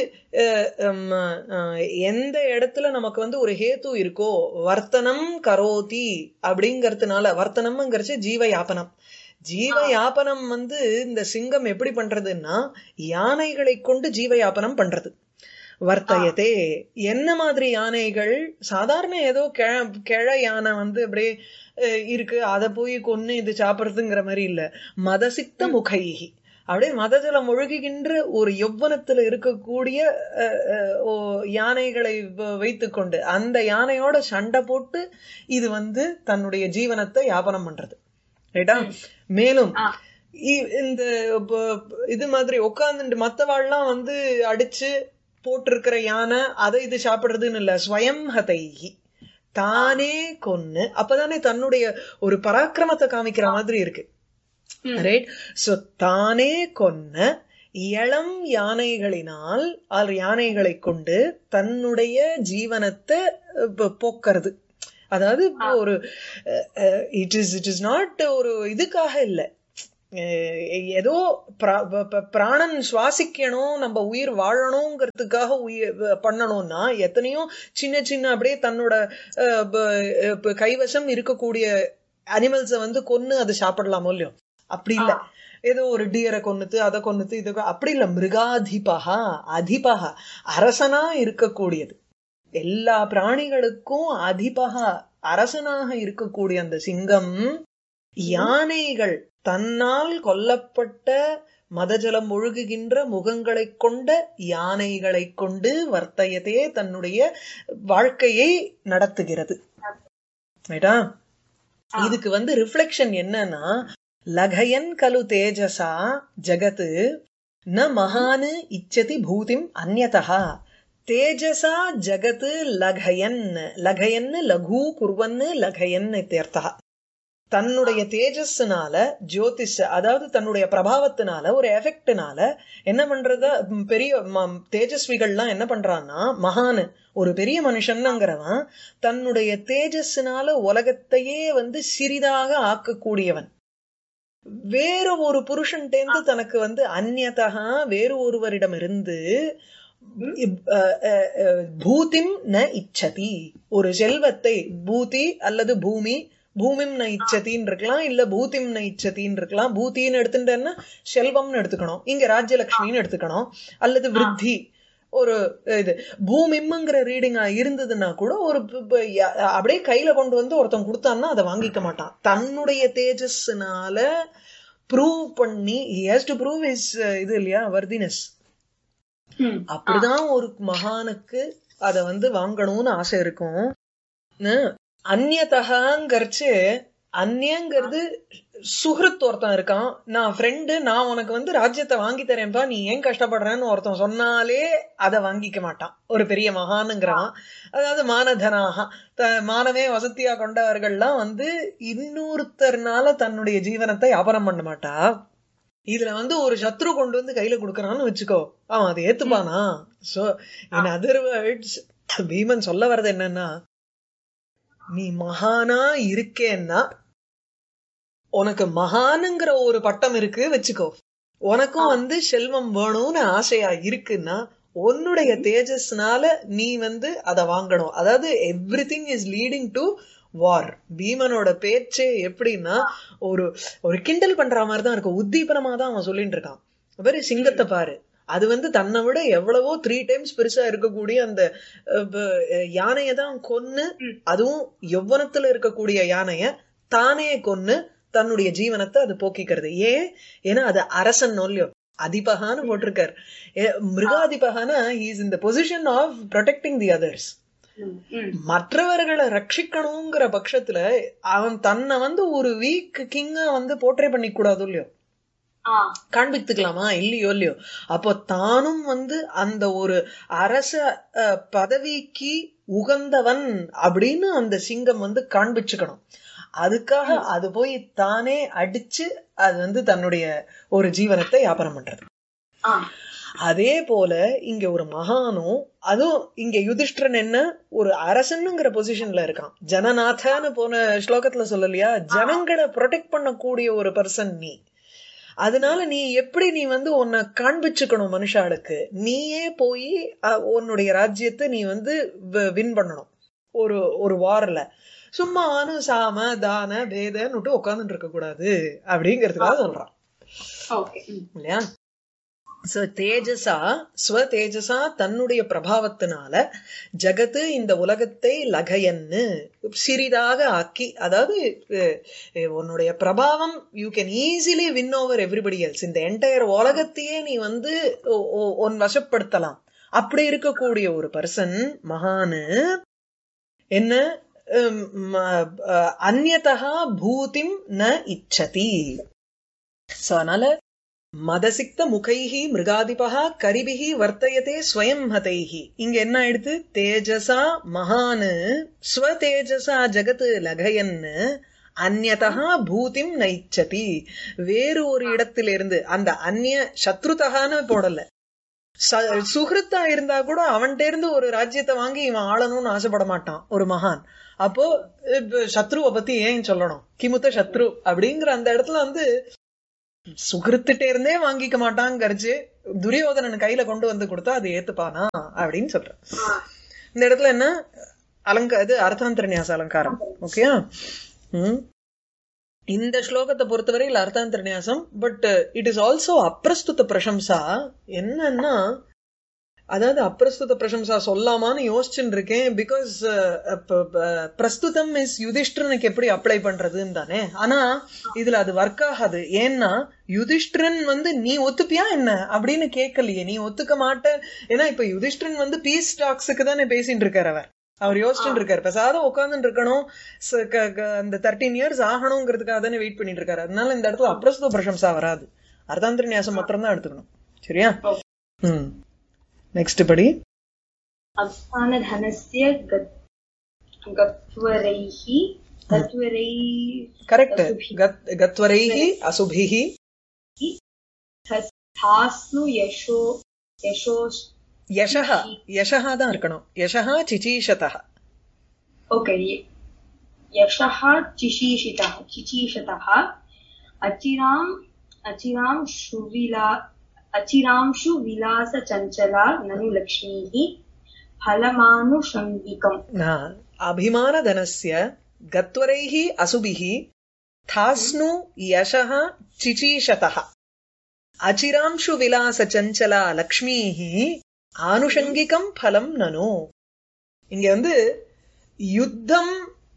எந்த இடத்துல நமக்கு வந்து ஒரு ஹேத்து இருக்கோ வர்த்தனம் கரோதி அப்படிங்கறதுனால, வர்த்தனம்ங்கிறச்சு ஜீவ யாபனம். ஜீவ யாபனம் வந்து இந்த சிங்கம் எப்படி பண்றதுன்னா யானைகளை கொண்டு ஜீவ யாபனம் பண்றது. வர்த்தயத்தே என்ன மாதிரி யானைகள்? சாதாரண ஏதோ கிழ யானை வந்து அப்படியே இருக்கு, அதை போய் கொன்னு இது சாப்பிடுறதுங்கிற மாதிரி இல்ல. மதசிக்த முகைஹி, அப்படியே மதஜலம் ஒழுகுகின்ற ஒரு யௌவனத்துல இருக்கக்கூடிய யானைகளை வைத்துக்கொண்டு அந்த யானையோட சண்டை போட்டு இது வந்து தன்னுடைய ஜீவனத்தை யாபனம் பண்றது. ரைட்டா? மேலும் இந்த இது மாதிரி உட்கார்ந்துட்டு மத்தவாள்லாம் வந்து அடிச்சு போட்டிருக்கிற யானை அதை இது சாப்பிடுறதுன்னு இல்ல, ஸ்வயம் ஹதைஹி தானே கொன்னு, அப்பதானே தன்னுடைய ஒரு பராக்கிரமத்தை காமிக்கிற மாதிரி இருக்கு. ரைட்? சோ தானே கொன்ன இளம் யானைகளினால் யானைகளை கொண்டு தன்னுடைய ஜீவனத்தை போக்குறது. அதாவது ஒரு it is it is not ஒரு இதுக்காக இல்ல, ஏதோ பிராணன் சுவாசிக்கணும், நம்ம உயிர் வாழணுங்கிறதுக்காக உயிர் பண்ணணும்னா எத்தனையோ சின்ன சின்ன அப்படியே தன்னோட கைவசம் இருக்கக்கூடிய அனிமல்ஸ வந்து கொன்னு அதை சாப்பிடலாமோ இல்லையோ, அப்படி இல்ல. ஏதோ ஒரு டியரை கொன்னுத்து அதை கொன்னுத்து இது அப்படி இல்ல. மிருகாதிபகா அதிபகா அரசனா இருக்கக்கூடியது, எல்லா பிராணிகளுக்கும் அதிபகா அரசனாக இருக்கக்கூடிய அந்த சிங்கம் யானைகள் தன்னால் கொல்லப்பட்ட மதஜலம் ஒழுகுகின்ற முகங்களை கொண்ட யானைகளை கொண்டு வர்த்தயத்தே தன்னுடைய வாழ்க்கையை நடத்துகிறது. ரைட்டா? இதுக்கு வந்து ரிஃப்ளெக்ஷன் என்னன்னா, லகயன் கலு தேஜசா ஜகத் ந மகான் இச்சதி பூதிம் அந்யதா. தேஜசா ஜகத் லகயன், லகயன் லகு குர்வன் லகயன் இத்தியர்த்தா. தன்னுடைய தேஜஸ்னால ஜோதிஷ், அதாவது தன்னுடைய பிரபாவத்தினால ஒரு எஃபெக்ட்னால என்ன பண்றத பெரிய தேஜஸ்விகள்லாம் என்ன பண்றான்னா, மகான் ஒரு பெரிய மனுஷன்ங்கிறவன் தன்னுடைய தேஜஸ்னால உலகத்தையே வந்து சிறிதாக ஆக்கக்கூடியவன். வேற ஒரு புருஷன்டேந்து தனக்கு வந்து அந்நியதா வேறு ஒருவரிடம் இருந்து பூதிம் ந இச்சதி, ஒரு செல்வத்தை பூதி அல்லது பூமி, பூமிம் ந இச்சத்தின்னு இருக்கலாம், இல்ல பூதிம் ந இச்சத்தின்னு இருக்கலாம். பூத்தின்னு எடுத்துட்டேன்னா செல்வம்னு எடுத்துக்கணும், இங்க ராஜ்யலட்சுமின்னு எடுத்துக்கணும், அல்லது விருத்தி ஒரு இது. பூமிம்ங்கிற ரீடிங்கா இருந்ததுன்னா கூட ஒரு அப்படியே கையில கொண்டு வந்து ஒருத்தன் கொடுத்தான்னா அதை வாங்கிக்க மாட்டான். தன்னுடைய தேஜஸ்னால ப்ரூவ் பண்ணி he has to prove his இது இல்லையா வர்தினஸ். அப்படிதான் ஒரு மகானுக்கு அத வந்து வாங்கணும்னு ஆசை இருக்கும். அந்நியதகாங்கிறச்சு, அந்நியங்கிறது சுஹൃத் ஒருத்தன் இருக்கான், நான் ஃப்ரெண்டு, நான் உனக்கு வந்து ராஜ்யத்தை வாங்கி தரேன்பா, நீ ஏன் கஷ்டப்படுறேன்னு ஒருத்தன் சொன்னாலே அதை வாங்கிக்க மாட்டான் ஒரு பெரிய மகானுங்கிறான். அதாவது மானதனாக மானமே வசதியா கொண்டவர்கள்லாம் வந்து இன்னொருத்தர்னால தன்னுடைய ஜீவனத்தை வியாபாரம் பண்ண மாட்டா. இதுல வந்து ஒரு சத்ரு கொண்டு வந்து கையில கொடுக்கறான்னு வச்சுக்கோ, அவன் அதை ஏத்துப்பானா? So in other words Bheeman சொல்ல வர்றது என்னன்னா, நீ மகானா இருக்கேன்னா, உனக்கு மகானுங்கிற ஒரு பட்டம் இருக்கு வச்சுக்கோ, உனக்கும் வந்து செல்வம் வேணும்னு ஆசையா இருக்குன்னா உன்னுடைய தேஜஸ்னால நீ வந்து அதை வாங்கணும். அதாவது every thing is leading to வார். பீமனோட பேச்சே எப்படின்னா ஒரு ஒரு கிண்டல் பண்ற மாதிரிதான் இருக்கும், உத்தீபனமா தான் அவன் சொல்லிட்டு இருக்கான். வெரி சிங்கத்தை பாரு, அது வந்து தன்னை விட எவ்வளவோ த்ரீ டைம்ஸ் பெருசா இருக்கக்கூடிய அந்த யானையை தான் கொன்னு, அதுவும் யௌவனத்துல இருக்கக்கூடிய யானைய தானே கொன்னு தன்னுடைய ஜீவனத்தை அது போக்கிக்கிறது. ஏன்? ஏன்னா அது அரசன் இல்லையோ, அதிபகான்னு போட்டிருக்காரு. மிருகாதிபகானா he is in the position of protecting the others. மற்றவர்களை ரட்சிக்கணுங்கிற பட்சத்துல அவன் தன்னை வந்து ஒரு வீக் கிங்கா வந்து போர்ட்ரே பண்ணிக்க கூடாது இல்லையோ, காண்பித்துக்கலாமா இல்லையோ இல்லையோ. அப்போ தானும் வந்து அந்த ஒரு அரச பதவிக்கு உகந்தவன் அப்படின்னு அந்த சிங்கம் வந்து காண்பிச்சுக்கணும். அதுக்காக அது போய் தானே அடிச்சு அது வந்து தன்னுடைய ஒரு ஜீவனத்தை வியாபாரம் பண்றது. அதே போல இங்க ஒரு மகானும், அதுவும் இங்க யுதிஷ்டிரன் என்ன ஒரு அரசனுங்கிற பொசிஷன்ல இருக்கான். ஜனநாதன்னு போன ஸ்லோகத்துல சொல்லலையா, ஜனங்களை ப்ரொடெக்ட் பண்ணக்கூடிய ஒரு பர்சன் நீ. அதனால நீ எப்படி நீ வந்து உன்னை காண்பிச்சுக்கணும் மனுஷாளுக்கு, நீயே போய் உன்னுடைய ராஜ்யத்தை நீ வந்து வின் பண்ணணும் ஒரு ஒரு வார்ல. சும்மா அனு சாம தான பேதன்னுட்டு உட்காந்துட்டு இருக்க கூடாது அப்படிங்கறதுக்காக சொல்றான் இல்லையா. சோ தேஜசா ஸ்வ தேஜசா தன்னுடைய பிரபாவத்தினால ஜகத்து இந்த உலகத்தை லகயன்னு சிறிதாக ஆக்கி, அதாவது உன்னுடைய பிரபாவம் you can easily win over everybody else. இந்த என்டையர் உலகத்தையே நீ வந்து உன் வசப்படுத்தலாம். அப்படி இருக்கக்கூடிய ஒரு பர்சன் மகானு என்ன அந்யதா பூதிம் ந இச்சதி. சோ அதனால மதசிக்த முகைஹி மிருகாதிபா கரிபிஹி வர்த்தயதே ஸ்வயம் ஹதைஹி. இங்க என்ன ஆயிடுத்து? தேஜசா மகானு ஸ்வதேஜசா ஜகத் லகயன்னு அந்யதா பூதிம் நைச்சதி. வேறு ஒரு இடத்திலிருந்து, அந்த அந்நிய சத்ருதகான்னு போடல, சுகிருத்தா இருந்தா கூட அவன்கிட்ட இருந்து ஒரு ராஜ்யத்தை வாங்கி இவன் ஆளணும்னு ஆசைப்பட மாட்டான் ஒரு மகான். அப்போ சத்ருவை பத்தி ஏன் சொல்லணும்? கிமுத்த சத்ரு அப்படிங்கிற அந்த இடத்துல வந்து சுகிருத்துட்டே இருந்தே வாங்கிக்க மாட்டாங்கரிச்சு துரியோதனன் கையில கொண்டு வந்து கொடுத்தா அது ஏத்துப்பானா அப்படின்னு சொல்ற. இந்த இடத்துல என்ன அலங்க இது அர்த்தாந்தரநியாச அலங்காரம். ஓகே, உம் இந்த ஸ்லோகத்தை பொறுத்தவரையில் அர்த்தாந்தரநியாசம். But it is also அப்பிரஸ்துத பிரசம்சா. என்னன்னா, அதாவது அப்பிரஸ்துத பிரசம்சா சொல்லாமான்னு யோசிச்சுட்டு இருக்கேன். பிகாஸ் பிரஸ்துதம் இஸ் யுதிஷ்டிரனுக்கு எப்படி அப்ளை பண்றதுன்னு தானே. ஆனா இதுல அது ஒர்க் ஆகாது. ஏன்னா யுதிஷ்டிரன் வந்து நீ ஒத்துப்பியா என்ன அப்படின்னு கேட்கலையே, நீ ஒத்துக்க மாட்ட. ஏன்னா இப்ப யுதிஷ்டிரன் வந்து பீஸ் டாக்ஸுக்கு தானே பேசிட்டு இருக்காரு. அவர் அவர் யோசிச்சுட்டு இருக்காரு, பெசாத உட்காந்துட்டு இருக்கணும், அந்த தேர்ட்டீன் இயர்ஸ் ஆகணுங்கிறதுக்காக தானே வெயிட் பண்ணிட்டு இருக்காரு. அதனால இந்த இடத்துல அப்பிரஸ்துத பிரசம்சா வராது, அர்த்தாந்தரநியாசம் மாத்திரம் தான் எடுத்துக்கணும். சரியா? ம் நெக்ஸ்ட் படி. அப்தானதனஸ்ய கத்வரைஹி கத்வரை கரெக்ட் கத்வரைஹி அசுபிஹி தாஸ்னு யஷோ யஷோ யஷஹ யஷஹ தான் இருக்கணும். யஷஹ சிசீஷதஹ. ஓகே, யஷஹ சிசீஷிதஹ சிசீஷதஹ அச்சிராம் அச்சிராம் சுவிலா அச்சிராம்ஷு விலாச சஞ்சலா நனு லக்ஷ்மீஹி ஃபலமானுஷங்கிகம். அபிமான தனஸ்ய கத்வரைஹி அசுபிஹி தாஸ்னு யஷஹ சிசீஷதஹ அச்சிராம்ஷு விலாச சஞ்சலா லக்ஷ்மீஹி ஆனுஷங்கிகம் பலம் நனு. இங்க வந்து யுத்தம்,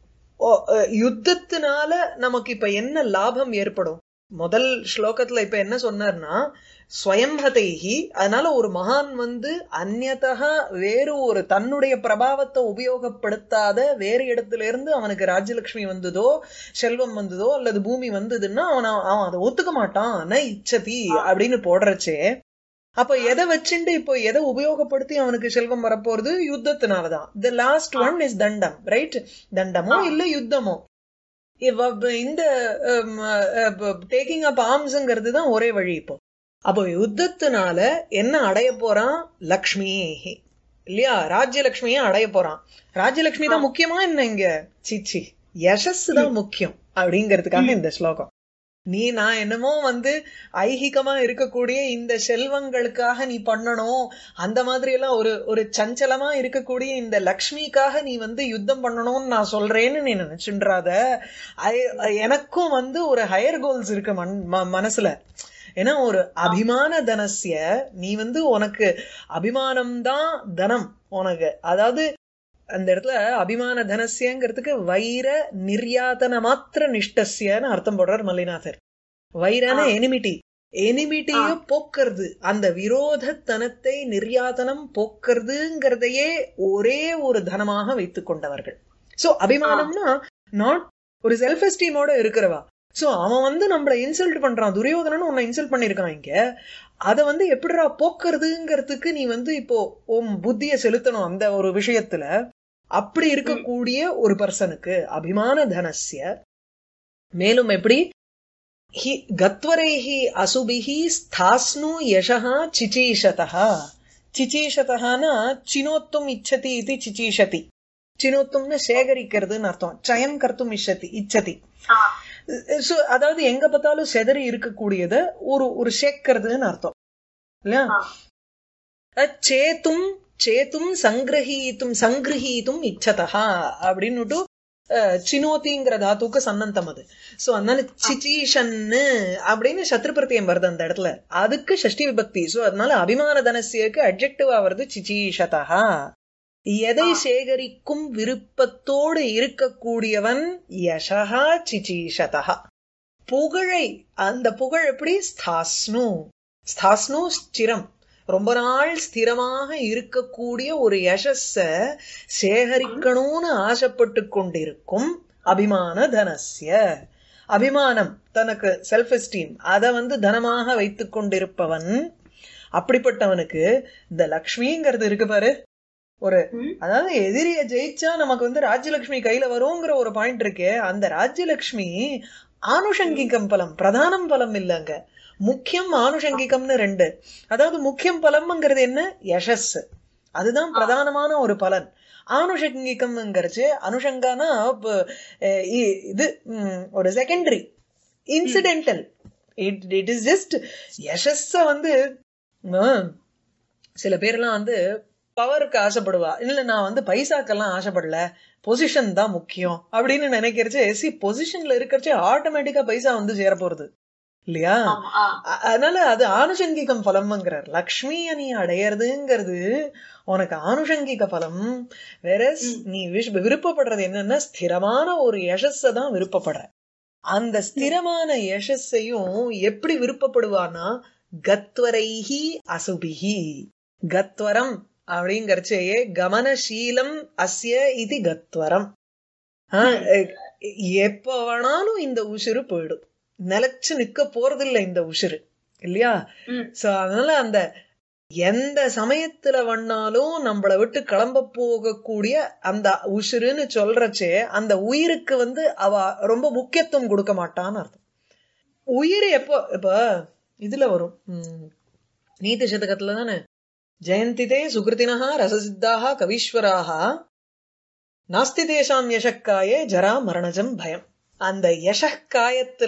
யுத்தத்தினால நமக்கு இப்ப என்ன லாபம் ஏற்படும்? முதல் ஸ்லோகத்துல இப்ப என்ன சொன்னார்னா ஸ்வயம்ஹதைஹி. அதனால ஒரு மகான் வந்து அந்நியதா வேறு ஒரு தன்னுடைய பிரபாவத்தை உபயோகப்படுத்தாத வேறு இடத்துல இருந்து அவனுக்கு ராஜ்யலட்சுமி வந்ததோ செல்வம் வந்ததோ அல்லது பூமி வந்ததுன்னா அவன் அவன் அதை ஒத்துக்க மாட்டான். ந இச்சதி அப்படின்னு போடுறச்சே, அப்ப எதை வச்சுட்டு இப்போ எதை உபயோகப்படுத்தி அவனுக்கு செல்வம் வரப்போறது? யுத்தத்தினாலதான். த லாஸ்ட் ஒன் இஸ் தண்டம், ரைட்? தண்டமோ இல்ல யுத்தமோ, இந்த டேக்கிங் அப் ஆர்ம்ஸ்ங்கிறது தான் ஒரே வழி இப்போ. அப்போ யுத்தத்தினால என்ன அடைய போறான்? லக்ஷ்மி இல்லையா? ராஜ்யலட்சுமியை அடைய போறான். ராஜ்யலட்சுமி தான் முக்கியமா என்ன இங்க? சிச்சி யசஸ் தான் முக்கியம் அப்படிங்கிறதுக்காக இந்த ஸ்லோகம். நீ நான் என்னமோ வந்து ஐகிகமா இருக்கக்கூடிய இந்த செல்வங்களுக்காக நீ பண்ணணும், அந்த மாதிரி எல்லாம் ஒரு ஒரு சஞ்சலமா இருக்கக்கூடிய இந்த லக்ஷ்மிக்காக நீ வந்து யுத்தம் பண்ணணும்னு நான் சொல்றேன்னு நீ நினைச்சுன்றாத. எனக்கும் வந்து ஒரு ஹையர் கோல்ஸ் இருக்கு மன் மனசுல. ஏன்னா ஒரு அபிமான தனசிய நீ வந்து உனக்கு அபிமானம்தான் தனம் உனக்கு. அதாவது அந்த இடத்துல அபிமான தனசியங்கிறதுக்கு வைர நிர்யாதன மாத்திர நிஷ்டசியன்னு அர்த்தம் போடுறார் மல்லிநாதர். வைரான எனிமிட்டி, எனிமிட்டிய போக்குறது, அந்த விரோதத்தனத்தை நிர்யாதனம் போக்குறதுங்கிறதையே ஒரே ஒரு தனமாக வைத்துக் கொண்டவர்கள். சோ அபிமானம்னா நாட் ஒரு செல்ஃப் எஸ்டீமோட இருக்கிறவா. சோ அவன் வந்து நம்மளை இன்சல்ட் பண்றான், துரியோதனன் உன்னை இன்சல்ட் பண்ணிருக்கான் இங்க, அத வந்து எப்படிடா போக்குறதுங்கிறதுக்கு நீ வந்து இப்போ உன் புத்திய செலுத்தணும் அந்த ஒரு விஷயத்துல. அப்படி இருக்கக்கூடிய ஒரு பர்சனுக்கு அபிமான தனசிய. மேலும் எப்படி கத்வரைஹி அசுபிஹி ஸ்தாஸ்னு யஷஹ சிசீஷதஹ. சிசீஷதஹனா சினோத்தும் இச்சதி இது சிசீஷதி. சினோத்தும்னு சேகரிக்கிறதுன்னு அர்த்தம். சயம் கர்த்தும் இச்சதி இச்சதி. அதாவது எங்க பார்த்தாலும் செதறி இருக்கக்கூடியத ஒரு ஒரு சேர்க்கிறதுன்னு அர்த்தம் இல்லையா? சேத்தும் சேத்தும் சங்கிரஹீத்தும் சங்கிரஹீத்தும் இச்சதா அப்படின்னுட்டு சினோதிங்கிற தாத்துக்கு சன்னந்தம் அது. சோ அதனால சிச்சீஷன்னு அப்படின்னு சத்ருபிரத்தியம் வருது அந்த இடத்துல, அதுக்கு ஷஷ்டி விபக்தி. சோ அதனால அபிமான தனசியக்கு அட்ஜெக்டிவா வருது சிச்சீஷதா. எதை சேகரிக்கும் விருப்பத்தோடு இருக்கக்கூடியவன் யசஹா சிசீஷதா. புகழை, அந்த புகழ் எப்படி? ஸ்தாஸ்னு ஸ்தாஸ்னு ஸ்திரம், ரொம்ப நாள் ஸ்திரமாக இருக்கக்கூடிய ஒரு யசஸ சேகரிக்கணும்னு ஆசைப்பட்டு கொண்டிருக்கும் அபிமான தனசிய. அபிமானம், தனக்கு செல்ஃப் எஸ்டீம், அதை வந்து தனமாக வைத்துக் கொண்டிருப்பவன், அப்படிப்பட்டவனுக்கு இந்த லக்ஷ்மிங்கிறது இருக்கு பாரு, ஒரு அதாவது எதிரிய ஜெயிச்சா நமக்கு வந்து ராஜ்யலட்சுமி கையில வருங்கிற ஒரு பாயிண்ட் இருக்கே, அந்த ராஜ்யலட்சுமி ஆனுஷங்கிகம் பலம், பிரதானம் பலம் இல்லங்க, முக்கியம் ஆனுஷங்கிகம்னு ரெண்டு. அதாவது முக்கியம் பலம்ங்கிறது என்ன, யசஸ், அதுதான் பிரதானமான ஒரு பலன். ஆனுஷங்கிகம்ங்கிறச்சு அனுஷங்கானா இது ஒரு secondary incidental, it it is just யசஸ வந்து சில பேர்லாம் வந்து பவருக்கு ஆசைப்படுவா, இல்ல நான் வந்து பைசாக்கெல்லாம் ஆசைப்படல, பொசிஷன் தான் முக்கியம் அப்படின்னு நினைக்கிறச்சு, சி பொசிஷன்ல இருக்கிறச்சு ஆட்டோமேட்டிக்கா பைசா வந்து சேர போறது இல்லையா? அதனால அது ஆனுஷங்கிகம் பலம்ங்கிறார். லக்ஷ்மிய நீ அடையறதுங்கிறது உனக்கு ஆனுஷங்கிக பலம். வேற நீ விருப்பப்படுறது என்னன்னா ஸ்திரமான ஒரு யசஸ தான் விருப்பப்படுற. அந்த ஸ்திரமான யசஸையும் எப்படி விருப்பப்படுவானா கத்வரைஹி அசுபிஹி, கத்வரம் அப்படிங்கறச்சே கமனசீலம் அஸ்ய இது கத்வரம். எப்ப வேணாலும் இந்த உசுறு போயிடும், நிலைச்சு நிக்க போறதில்லை இந்த உசுறு இல்லையா? சோ அதனால அந்த எந்த சமயத்துல வேணாலும் நம்மளை விட்டு கிளம்ப போகக்கூடிய அந்த உசுருன்னு சொல்றச்சே அந்த உயிருக்கு வந்து அவ ரொம்ப முக்கியத்துவம் கொடுக்க மாட்டான்னு அர்த்தம். உயிர் எப்போ இப்ப இதுல வரும் உம் நீதி சதகத்துல தானே, ஜெயந்திதே சுகிருதினஹா ரசசித்தாஹா கவீஸ்வராஹ நாஸ்தி தேசாம் யசக்காயே ஜரா மரணஜம் பயம். அந்த யசக்காயத்துல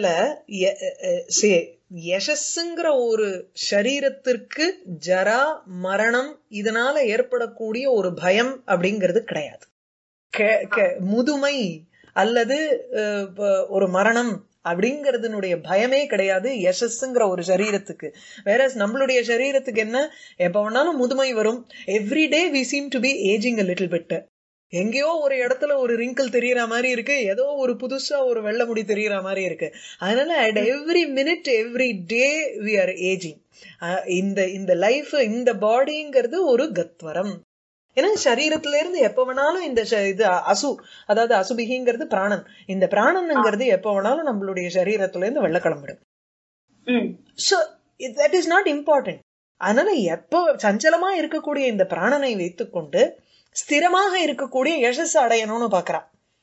யசஸ்ங்கிற ஒரு சரீரத்திற்கு ஜரா மரணம் இதனால ஏற்படக்கூடிய ஒரு பயம் அப்படிங்கிறது கிடையாது. முதுமை அல்லது ஒரு மரணம் அப்படிங்கறதுனுடைய பயமே கிடையாது யசஸ்ங்கிற ஒரு சரீரத்துக்கு. வேற நம்மளுடைய சரீரத்துக்கு என்ன, எப்ப வேணாலும் முதுமை வரும். Every day we seem to be ageing a little bit. எங்கேயோ ஒரு இடத்துல ஒரு ரிங்கிள் தெரியற மாதிரி இருக்கு, ஏதோ ஒரு புதுசா ஒரு வெள்ளை முடி தெரியற மாதிரி இருக்கு. அதனால at every minute every day we are ageing. இந்த இந்த லைஃப் இந்த பாடிங்கிறது ஒரு கத்வரம். ஏன்னா சரீரத்துல இருந்து எப்ப வேணாலும் இந்த இது அசு, அதாவது அசுபிகிங்கிறது பிராணன், இந்த பிராணன்ங்கிறது எப்ப வேணாலும் நம்மளுடைய சரீரத்துல இருந்து வெள்ள கிளம்பிடும். So that is not important. அதனால எப்ப சஞ்சலமா இருக்கக்கூடிய இந்த பிராணனை வைத்துக்கொண்டு ஸ்திரமாக இருக்கக்கூடிய யசஸ் அடையணும்னு பாக்குறான்.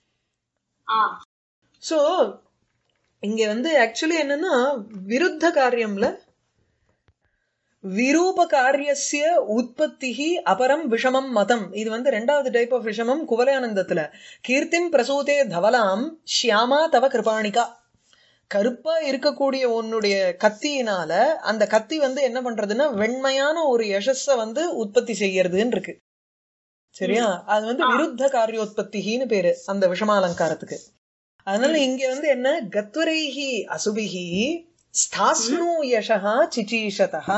சோ இங்க வந்து ஆக்சுவலி என்னன்னா விருத்த காரியம்ல விரூப காரியஸ்ய உற்பத்திஹி அபரம் விஷமம் மதம். இது வந்து ரெண்டாவது டைப் ஆஃப் விஷமம் குவலயானந்தத்துல. கீர்த்திம் பிரசூதே தவலாம் ஷியாமா தவ கிருபாணிகா. கருப்பா இருக்கக்கூடிய உன்னுடைய கத்தியினால அந்த கத்தி வந்து என்ன பண்றதுன்னா வெண்மையான ஒரு யசஸ வந்து உற்பத்தி செய்யறதுன்னு இருக்கு. சரியா? அது வந்து விருத்த காரியோத்பத்தின்னு பேரு அந்த விஷமாலங்காரத்துக்கு. அதனால இங்க வந்து என்ன, கத்வரைஹி அசுபிஹி ஸ்தாஸ்னு யசஹா சிச்சீஷதஹா.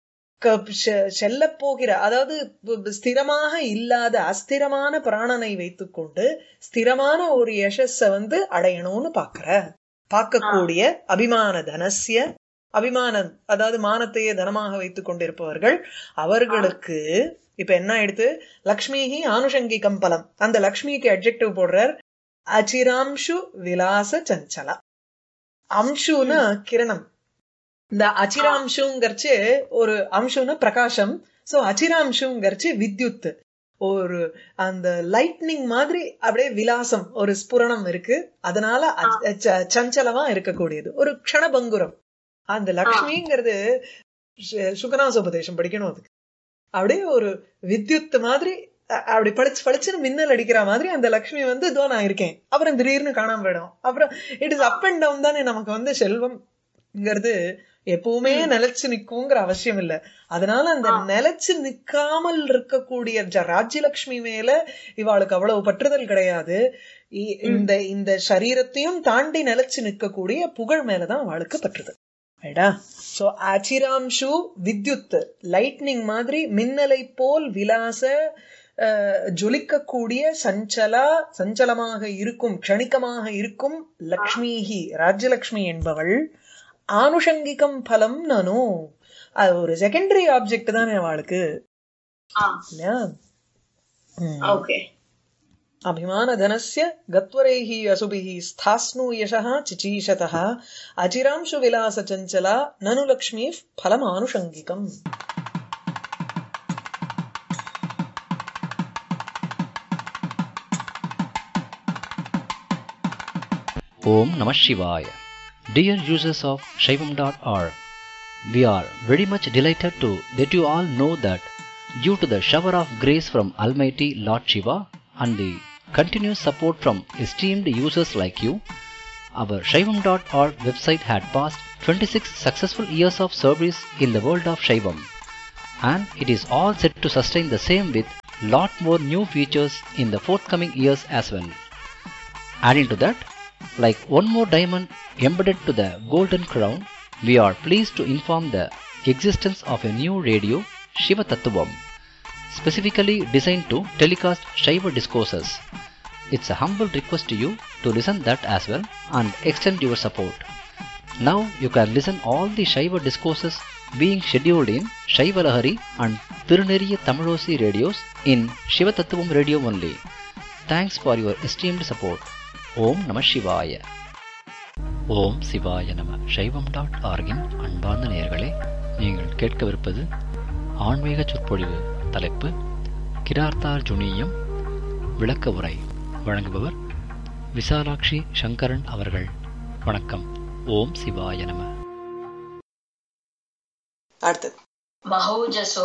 செல்ல போகிற, அதாவது ஸ்திரமாக இல்லாத அஸ்திரமான பிராணனை வைத்துக்கொண்டு ஸ்திரமான ஒரு யசஸ வந்து அடையணும்னு பாக்குற பார்க்கக்கூடிய அபிமான தனசிய, அபிமானம் அதாவது மானத்தையே தனமாக வைத்துக் கொண்டிருப்பவர்கள் அவர்களுக்கு இப்ப என்ன ஆயிடுத்து, லக்ஷ்மிஹி ஆனுஷங்கிகம் பலம். அந்த லக்ஷ்மிக்கு அட்ஜெக்டிவ் போடுறார் அச்சிராம்சு விலாச சஞ்சலா. அம்சுனா கிரணம், இந்த அச்சிராம்சுங்கர்ச்சு ஒரு அம்சுனா பிரகாசம். சோ அச்சிராம்சுங்கர்ச்சு வித்யுத், ஒரு அந்த லைட்னிங் மாதிரி அப்படியே விலாசம் ஒரு ஸ்புரணம் இருக்கு. அதனால சஞ்சலமா இருக்கக்கூடியது ஒரு க்ஷணபங்குரம். அந்த லக்ஷ்மிங்கிறது சுகநாசோபதேசம் படிக்கணும். அதுக்கு அப்படியே ஒரு வித்யுத் மாதிரி அப்படி பளிச்சு பளிச்சுன்னு மின்னல் அடிக்கிற மாதிரி அந்த லக்ஷ்மி வந்து இதோ நான் இருக்கேன், அப்புறம் திடீர்னு காணாம போயிடும். அப்புறம் it is up and down தானே. நமக்கு வந்து செல்வம்ங்கிறது எப்பவுமே நிலைச்சு நிக்குங்கிற அவசியம் இல்லை. அதனால அந்த நிலைச்சு நிக்காமல் இருக்கக்கூடிய ராஜ்யலட்சுமி மேல இவாளுக்கு அவ்வளவு பற்றுதல் கிடையாது. இந்த இந்த சரீரத்தையும் தாண்டி நிலைச்சு நிற்கக்கூடிய புகழ் மேலதான் அவளுக்கு பற்றுதல். சோ அச்சிராம்சு வித்யுத் லைட்னிங் மாதிரி மின்னலை போல் விலாச ஜொலிக்கக்கூடிய சஞ்சலா சஞ்சலமாக இருக்கும் க்ஷணிகமாக இருக்கும் லக்ஷ்மிஹி ராஜ்யலட்சுமி என்பவள் ஆனுஷங்கிகம் பலம் நானு. அது ஒரு செகண்டரி ஆப்ஜெக்ட் தானே அவளுக்கு. अभिमानधनस्य गत्वरैः असुभिः स्थास्नु यशः चिचीषतः अचिरांशु विलासचञ्चला ननु लक्ष्मीः फलमानुषङ्गिकम्। Om Namah Shivaya. Dear users of Shaivam dot org, we are very much delighted to let you all know that due to the shower of grace from Almighty Lord Shiva and the continuous support from esteemed users like you, our Shaivam dot org website had passed twenty-six successful years of service in the world of Shaivam, and it is all set to sustain the same with lot more new features in the forthcoming years as well. Adding to that, like one more diamond embedded to the golden crown, we are pleased to inform the existence of a new radio, Shiva Tattvam, specifically designed to telecast Shiva discourses. It's a humble request to you to listen that as well and extend your support. Now you can listen all the Shiva discourses being scheduled in Shiva Lahari and Tiruneriya Tamilosi radios in Shiva Tattvam radio only. Thanks for your esteemed support. Om Namah Shivaya. ஓம் சிவாய நம. சைவம் dot ஆர்கின் அன்பார்ந்த நேயர்களே, நீங்கள் கேட்கவிருப்பது ஆன்மீக சொற்பொழிவு. தலைப்பு கிரார்த்தார்ஜுனியம் விளக்க உரை. வழங்குபவர் விசாலாட்சி சங்கரன் அவர்கள். வணக்கம். ஓம் சிவாய நம. அடுத்தது மஹௌஜசோ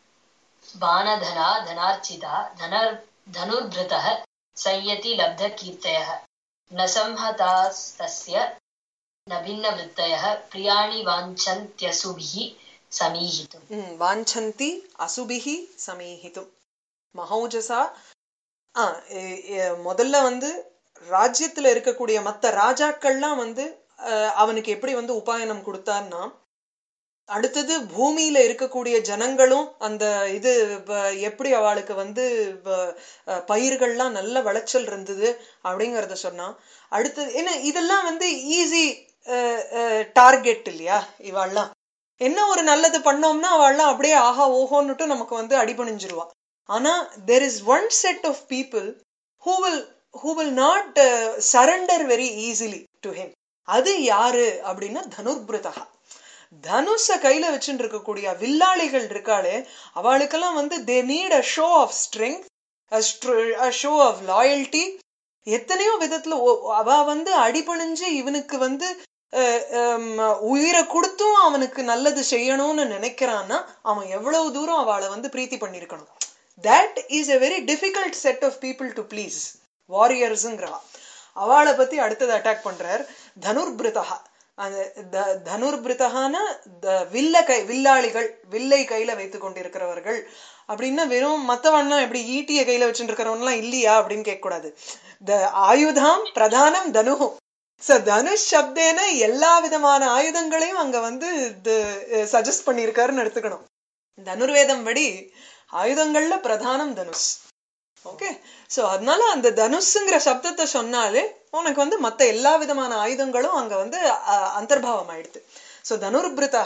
பானதனா தனார்ச்சிதா தனர் தனுர்பிருதः சய்யதி லப்த கீர்த்தயः ந சம்ஹதாஸ்தஸ்ய ந பின்னவృత్తயः பிரியாணி வாஞ்சந்த்யசுபிஹி சமீஹிதும். ம், வாஞ்சந்தி அசுபிஹி சமீஹிதும். மஹௌஜசா ஆ, எ- எ- முதல்ல வந்து ராஜ்யத்துல இருக்கக்கூடிய மத்த ராஜாக்கள்லாம் வந்து அஹ், அவனுக்கு எப்படி வந்து உபாயனம் கொடுத்தார்னா, அடுத்தது பூமியில இருக்கக்கூடிய ஜனங்களும் அந்த இது வ- எப்படி அவளுக்கு வந்து வ- அஹ், பயிர்கள்லாம் நல்ல விளைச்சல் இருந்தது அப்படிங்கறத சொன்னா. அடுத்தது என்ன, இதெல்லாம் வந்து ஈஸி டார்கெட் இல்லையா? இவாள்லாம் என்ன ஒரு நல்லது பண்ணோம்னா அவள்லாம் அப்படியே ஆஹா ஓஹோன்னுட்டு நமக்கு வந்து அடிபணிஞ்சிருவா. ஆனா there is one set of people who will who will not uh, surrender very easily to him. அது யாரு அப்படின்னா தனுர்பிருதா. தனுஷ கையில வச்சுட்டு இருக்கக்கூடிய வில்லாளிகள் இருக்காளே, அவளுக்கெல்லாம் வந்து they need a show of strength, a, str- a show of loyalty. எத்தனையோ விதத்துல ஒ- அவ வந்து அடிபணிஞ்சு இவனுக்கு வந்து அஹ், ஹம், உயிரை கொடுத்தும் அவனுக்கு நல்லது செய்யணும்னு நினைக்கிறான்னா அவன் எவ்வளவு தூரம் அவளை வந்து பிரீத்தி பண்ணிருக்கணும். that is a very difficult set of people to please. வாரியர்ஸ்ங்கிறா. அவளை பத்தி அடுத்தது அட்டாக் பண்றார். தனுர்பிருதா. அந்த த- தனுர்பிருதகான த- வில்ல கை வில்லாளிகள், வில்லை கையில வைத்து கொண்டிருக்கிறவர்கள் அப்படின்னா வெறும் மத்தவன்னா எப்படி ஈட்டிய கையில வச்சுட்டு இருக்கிறவன்லாம் இல்லையா அப்படின்னு கேட்க கூடாது. த ஆயுதாம் பிரதானம் தனுஹு. சோ தனுஷ் சப்தேன எல்லா விதமான ஆயுதங்களையும் அங்க வந்து சஜஸ்ட் பண்ணியிருக்காருன்னு எடுத்துக்கணும். தனுர்வேதம் படி ஆயுதங்கள்ல பிரதானம் தனுஷ். ஓகே, சோ அதனால அந்த தனுஷுங்கிற சப்தத்தை சொன்னாலே உனக்கு வந்து மத்த எல்லா விதமான ஆயுதங்களும் அங்க வந்து அஹ், அந்தர்பாவம் ஆயிடுது. சோ தனுர்பிருதா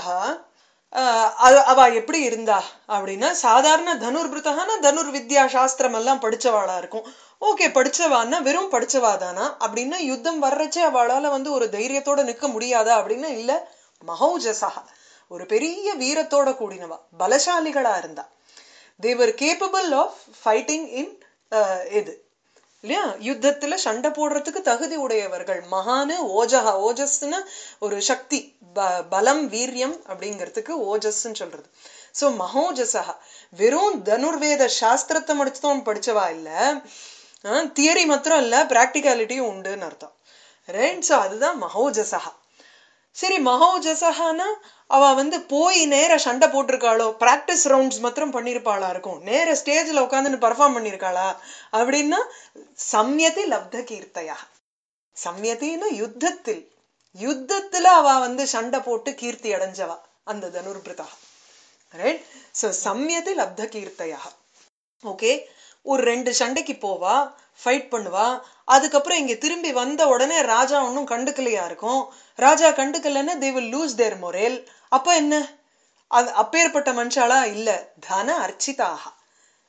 அவ எப்படி இருந்தா அப்படின்னா, சாதாரண தனுர்பிருத்தகான தனுர் வித்யா சாஸ்திரம் எல்லாம் படிச்சவாளா இருக்கும். ஓகே, படிச்சவான்னா வெறும் படிச்சவாதானா அப்படின்னா யுத்தம் வர்றச்சே அவளால வந்து ஒரு தைரியத்தோட நிக்க முடியாதா அப்படின்னா இல்ல. மஹௌஜசா, ஒரு பெரிய வீரத்தோட கூடினவா, பலசாலிகளா இருந்தா. they were capable of fighting in uh, இது இல்லையா, யுத்தத்துல சண்டை போடுறதுக்கு தகுதி உடையவர்கள். மகானு ஓஜஹா, ஓஜஸ்ன்னு ஒரு சக்தி, ப- பலம் வீரியம் அப்படிங்கிறதுக்கு ஓஜஸ்ன்னு சொல்றது. சோ மஹோஜசா வெறும் தனுர்வேத சாஸ்திரத்தை முடிச்சுதான் படிச்சவா இல்ல, தியரி மாத்திரம் இல்ல, பிராக்டிகாலிட்டியும் உண்டுன்னு அர்த்தம். ரைட், சோ அதுதான் மஹோஜசா. சரி, மஹோஜசஹானா அவ வந்து போய் நேர சண்டை போட்டிருக்காளோ, பிராக்டிஸ் ரவுண்ட்ஸ் மாத்திரம் பண்ணிருப்பாளா இருக்கும், நேர ஸ்டேஜ்ல உட்காந்துன்னு பர்ஃபார்ம் பண்ணிருக்காளா அப்படின்னா சம்யதி லப்த கீர்த்தையா. சம்யத்தின்னு யுத்தத்தில், யுத்தத்துல அவ வந்து சண்டை போட்டு கீர்த்தி அடைஞ்சவா அந்த தனுர்பிருதா. Right, so சம்யதி லப்த கீர்த்தையா. ஓகே, ஒரு ரெண்டு சண்டைக்கு போவா, ஃபைட் பண்ணுவா. அதுக்கப்புறம் இங்க திரும்பி வந்த உடனே ராஜா ஒன்னும் கண்டுக்கலையா இருக்கும். ராஜா கண்டுக்கலன்னு they will lose their morale. அப்ப என்ன, அது அப்பேற்பட்ட மனுஷாலா இல்ல. தன அர்ச்சிதாக,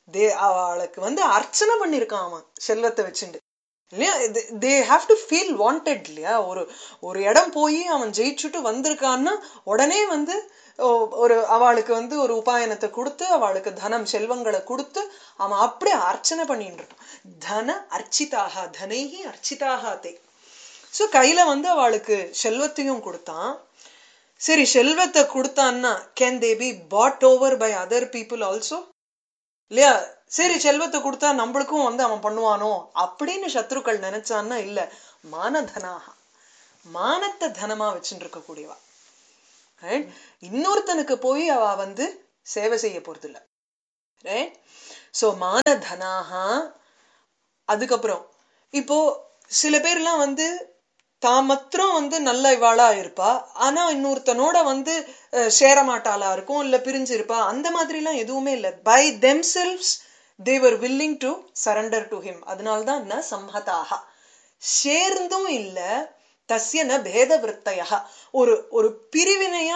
தே அவளுக்கு வந்து அர்ச்சனை பண்ணிருக்கான் அவன் செல்வத்தை வச்சுட்டு இல்லையா. They have to feel wanted இல்லையா. ஒரு ஒரு இடம் போய் அவன் ஜெயிச்சுட்டு வந்திருக்கான்னா உடனே வந்து ஒரு அவளுக்கு வந்து ஒரு உபாயனத்தை கொடுத்து அவளுக்கு தனம் செல்வங்களை கொடுத்து அவன் அப்படியே அர்ச்சனை பண்ணிட்டு இருக்கான். தன அர்ச்சிதாக தனைகி அர்ச்சிதாக தே. ஸோ கையில வந்து அவளுக்கு செல்வத்தையும் கொடுத்தான். சரி, செல்வத்தை கொடுத்தான்னா can they be pot over pi other people also இல்லையா. சரி, செல்வத்தை கொடுத்தா நம்மளுக்கும் வந்து அவன் பண்ணுவானோ அப்படின்னு சத்ருக்கள் நினைச்சான்னா இல்ல. மானதனாக மானத்தை தனமா வச்சுட்டு இருக்க கூடியவா. இன்னொருத்தனுக்கு போய் அவ வந்து சேவை செய்ய போறது இல்ல. ரைட். சோ மானதனாக. அதுக்கப்புறம் இப்போ சில பேர்லாம் வந்து தான் மாத்திரம் வந்து நல்ல இவாளா இருப்பா, ஆனா இன்னொருத்தனோட வந்து சேர மாட்டாளா இருக்கும், இல்ல பிரிஞ்சு இருப்பா. அந்த மாதிரி எல்லாம் எதுவுமே இல்லை. By themselves they were willing to surrender to him. அதனால்தான் ந சம்ஹதாக சேர்ந்தும் இல்ல. தஸ்ய ந பேத விருத்தையா ஒரு ஒரு பிரிவினையா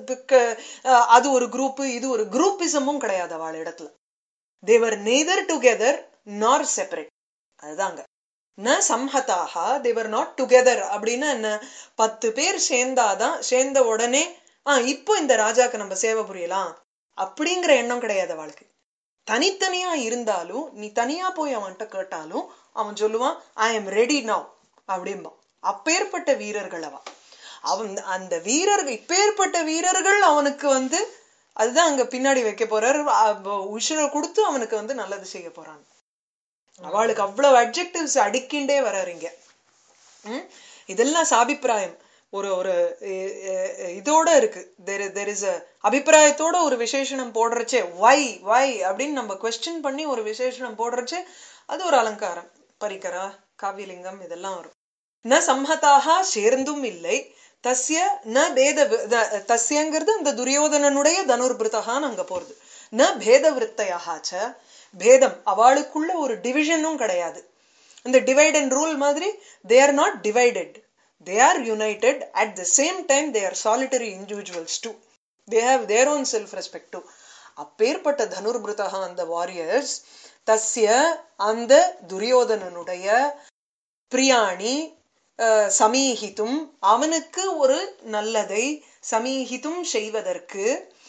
அது ஒரு குரூப் இது ஒரு குரூப்பிசமும் கிடையாது அவள் இடத்துல. they were neither together nor separate. அதுதாங்க ந சம்ஹதாக they were not together. அப்படின்னா என்ன, பத்து பேர் சேர்ந்தாதான் சேர்ந்த உடனே ஆஹ் இப்போ இந்த ராஜாக்கு நம்ம சேவை புரியலாம் அப்படிங்கிற எண்ணம் கிடையாது அவளுக்கு. தனித்தனியா இருந்தாலும் நீ தனியா போய் அவன்கிட்ட கேட்டாலும் அவன் சொல்லுவான் ஐ எம் ரெடி நவ் அப்படிம்பான். அப்பேற்பட்ட வீரர்கள் அவன் அவன் அந்த வீரர்கள் இப்பேற்பட்ட வீரர்கள் அவனுக்கு வந்து அதுதான் அங்க பின்னாடி வைக்க போறாரு. உஷரை கொடுத்து அவனுக்கு வந்து நல்லது செய்ய போறான். அவளுக்கு அவ்வளவு அட்ஜெக்டிவ்ஸ் அடிக்கின்றே வர்றீங்க. உம் இதெல்லாம் சாபிப்பிராயம் ஒரு ஒரு இதோட இருக்கு. தெர் இஸ் அ அபிப்பிராயத்தோட ஒரு விசேஷனம் போடுறச்சே வை வை அப்படின்னு நம்ம குவெஸ்டின் பண்ணி ஒரு விசேஷனம் போடுறச்சே அது ஒரு அலங்காரம். பரிகரா காவியலிங்கம் இதெல்லாம் வரும். ந சம்ஹதாக சேர்ந்தும் இல்லை. தஸ்ய ந பேத தஸ்யங்கிறது அந்த துரியோதனனுடைய தனுர்பிருத்தகான்னு அங்க போறது. ந பேத விருத்தையாச்ச பேதம் அவளுக்குள்ள ஒரு டிவிஷனும் கிடையாது. இந்த டிவைட் அண்ட் ரூல் மாதிரி they are not divided, they are united. At the same time they are solitary individuals too. They have their own self respect too. அப்பேற்பட்ட தனுர்பிருத்தகா அந்த வாரியர்ஸ் தஸ்ய அந்த துரியோதனனுடைய பிரியாணி சமீஹித்தும் அவனுக்கு ஒரு நல்லதை சமீஹித்தும் செய்வதற்கு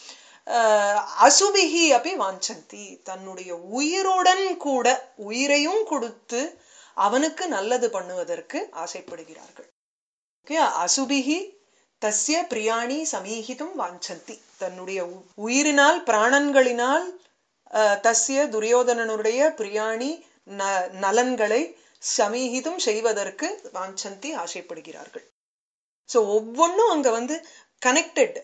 அசுபிகி அப்படி வாஞ்சந்தி தன்னுடைய உயிருடன் கூட உயிரையும் கொடுத்து அவனுக்கு நல்லது பண்ணுவதற்கு ஆசைப்படுகிறார்கள். அசுபிகி தஸ்ய பிரியாணி சமீஹித்தும் வாஞ்சந்தி தன்னுடைய உயிரினால் பிராணன்களினால் தஸ்ய துரியோதனனுடைய பிரியாணி நலன்களை சமீஹித்தும் செய்வதற்கு வாஞ்சந்தி ஆசைப்படுகிறார்கள். சோ ஒவ்வொன்னும் அங்க வந்து கனெக்டட்.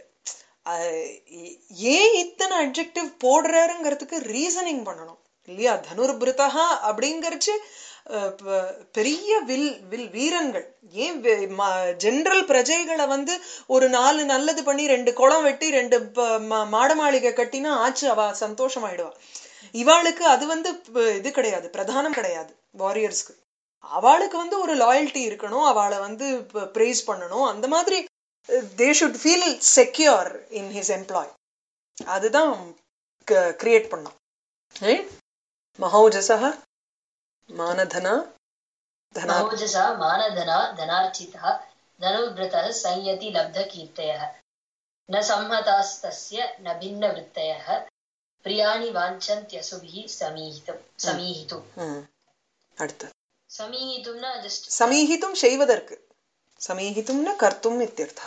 ஏன் இத்தனை அட்ஜெக்டிவ் போடுறாருங்கிறதுக்கு ரீசனிங் பண்ணணும் இல்லையா. தனுர்பிருத்தகா அப்படிங்கறச்சு பெரிய வில் வில் வீரன்கள். ஏன் ஜெனரல் பிரஜைகளை வந்து ஒரு நாலு நல்லது பண்ணி ரெண்டு குளம் வெட்டி ரெண்டு மாட மாளிகை கட்டினா ஆச்சு அவ சந்தோஷமாயிடுவா. இவாளுக்கு அது வந்து இது கிடையாது, பிரதானம் கிடையாது. வாரியர்ஸ்க்கு அவளுக்கு வந்து ஒரு லாயல்ட்டி இருக்கணும், அவளை வந்து பிரைஸ் பண்ணணும். அந்த மாதிரி they should feel secure in his employ. அதுதான் கிரியேட் பண்ணோம். மஹௌஜசஹ மானதனா மஹௌஜசா மானதனா தனார்ச்சிதா தனுர்பிருதः संयति लब्ध कीर्तयः न संहतास्तस्य न भिन्न वृत्तयः प्रियाणि वाञ्छन्त्यसुभिः समीहितुम् समीहितुम्. அடுத்து சமீஹித்தும்னா ஜஸ்ட் சமீஹித்தும் செய்வதற்கு சமீஹித்தும்னா கர்த்தும் இத்தியர்த்தா.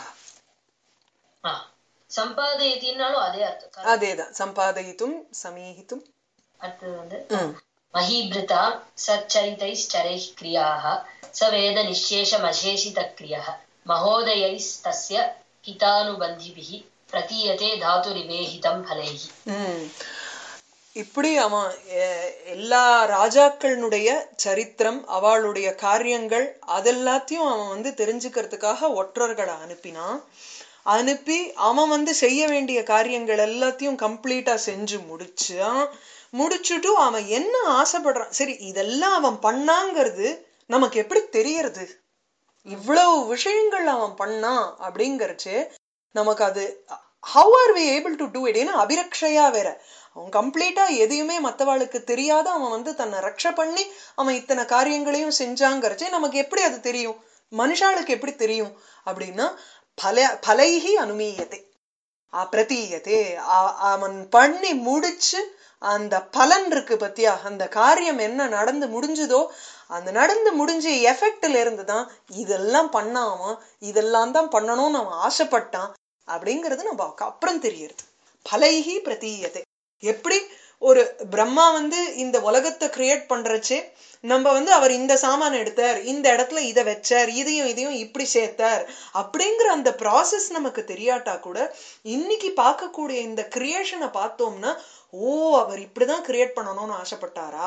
சம்பாதயத்தினாலும் அதே அர்த்தம். அதேதான் சம்பாதயித்தும் சமீஹித்தும். அடுத்தது வந்து மஹீபிருதா சச்சரிதைश्चरैः क्रियाः सवेद निश्शेषमशेषितक्रियः महोदयैस्तस्य हितानुबन्धिभिः प्रतीयते धातुरिवेहितं फलैः. இப்படி அவன் எல்லா ராஜாக்களுடைய சரித்திரம் அவளுடைய காரியங்கள் அதெல்லாத்தையும் அவன் வந்து தெரிஞ்சுக்கிறதுக்காக ஒற்றர்களை அனுப்பினான். அனுப்பி அவன் வந்து செய்ய வேண்டிய காரியங்கள் எல்லாத்தையும் கம்ப்ளீட்டா செஞ்சு முடிச்சான். முடிச்சுட்டு அவன் என்ன ஆசைப்படுறான், சரி இதெல்லாம் அவன் பண்ணாங்கிறது நமக்கு எப்படி தெரியறது, இவ்வளவு விஷயங்கள் அவன் பண்ணான் அப்படிங்கறச்சு நமக்கு அது how are we able to do it? ஏன்னா அபிரக்ஷையா வேற அவன் கம்ப்ளீட்டா எதையுமே மத்தவாளுக்கு தெரியாத அவன் வந்து தன்னை ரக்ஷ பண்ணி அவன் இத்தனை காரியங்களையும் செஞ்சாங்கிறச்சே நமக்கு எப்படி அது தெரியும், மனுஷாளுக்கு எப்படி தெரியும் அப்படின்னா பல பலைகி அனுமீயத்தை பிரதீயத்தே, அவன் பண்ணி முடிச்சு அந்த பலன் இருக்கு பத்தியா, அந்த காரியம் என்ன நடந்து முடிஞ்சதோ அந்த நடந்து முடிஞ்ச எஃபெக்ட்ல இருந்துதான் இதெல்லாம் பண்ணாம இதெல்லாம் தான் பண்ணணும்னு அவன் ஆசைப்பட்டான் அப்படிங்கிறது நம்ம அப்புறம் தெரியுது. பலைகி பிரதீயத்தை, எப்படி ஒரு பிரம்மா வந்து இந்த உலகத்தை கிரியேட் பண்றச்சே நம்ம வந்து அவர் இந்த சாமான எடுத்தார், இந்த இடத்துல இதை வச்சார், இதையும் இதையும் இப்படி சேர்த்தார் அப்படிங்கிற அந்த ப்ராசஸ் நமக்கு தெரியாட்டா கூட இன்னைக்கு பார்க்கக்கூடிய இந்த கிரியேஷனை பார்த்தோம்னா ஓ அவர் இப்படிதான் கிரியேட் பண்ணணும்னு ஆசைப்பட்டாரா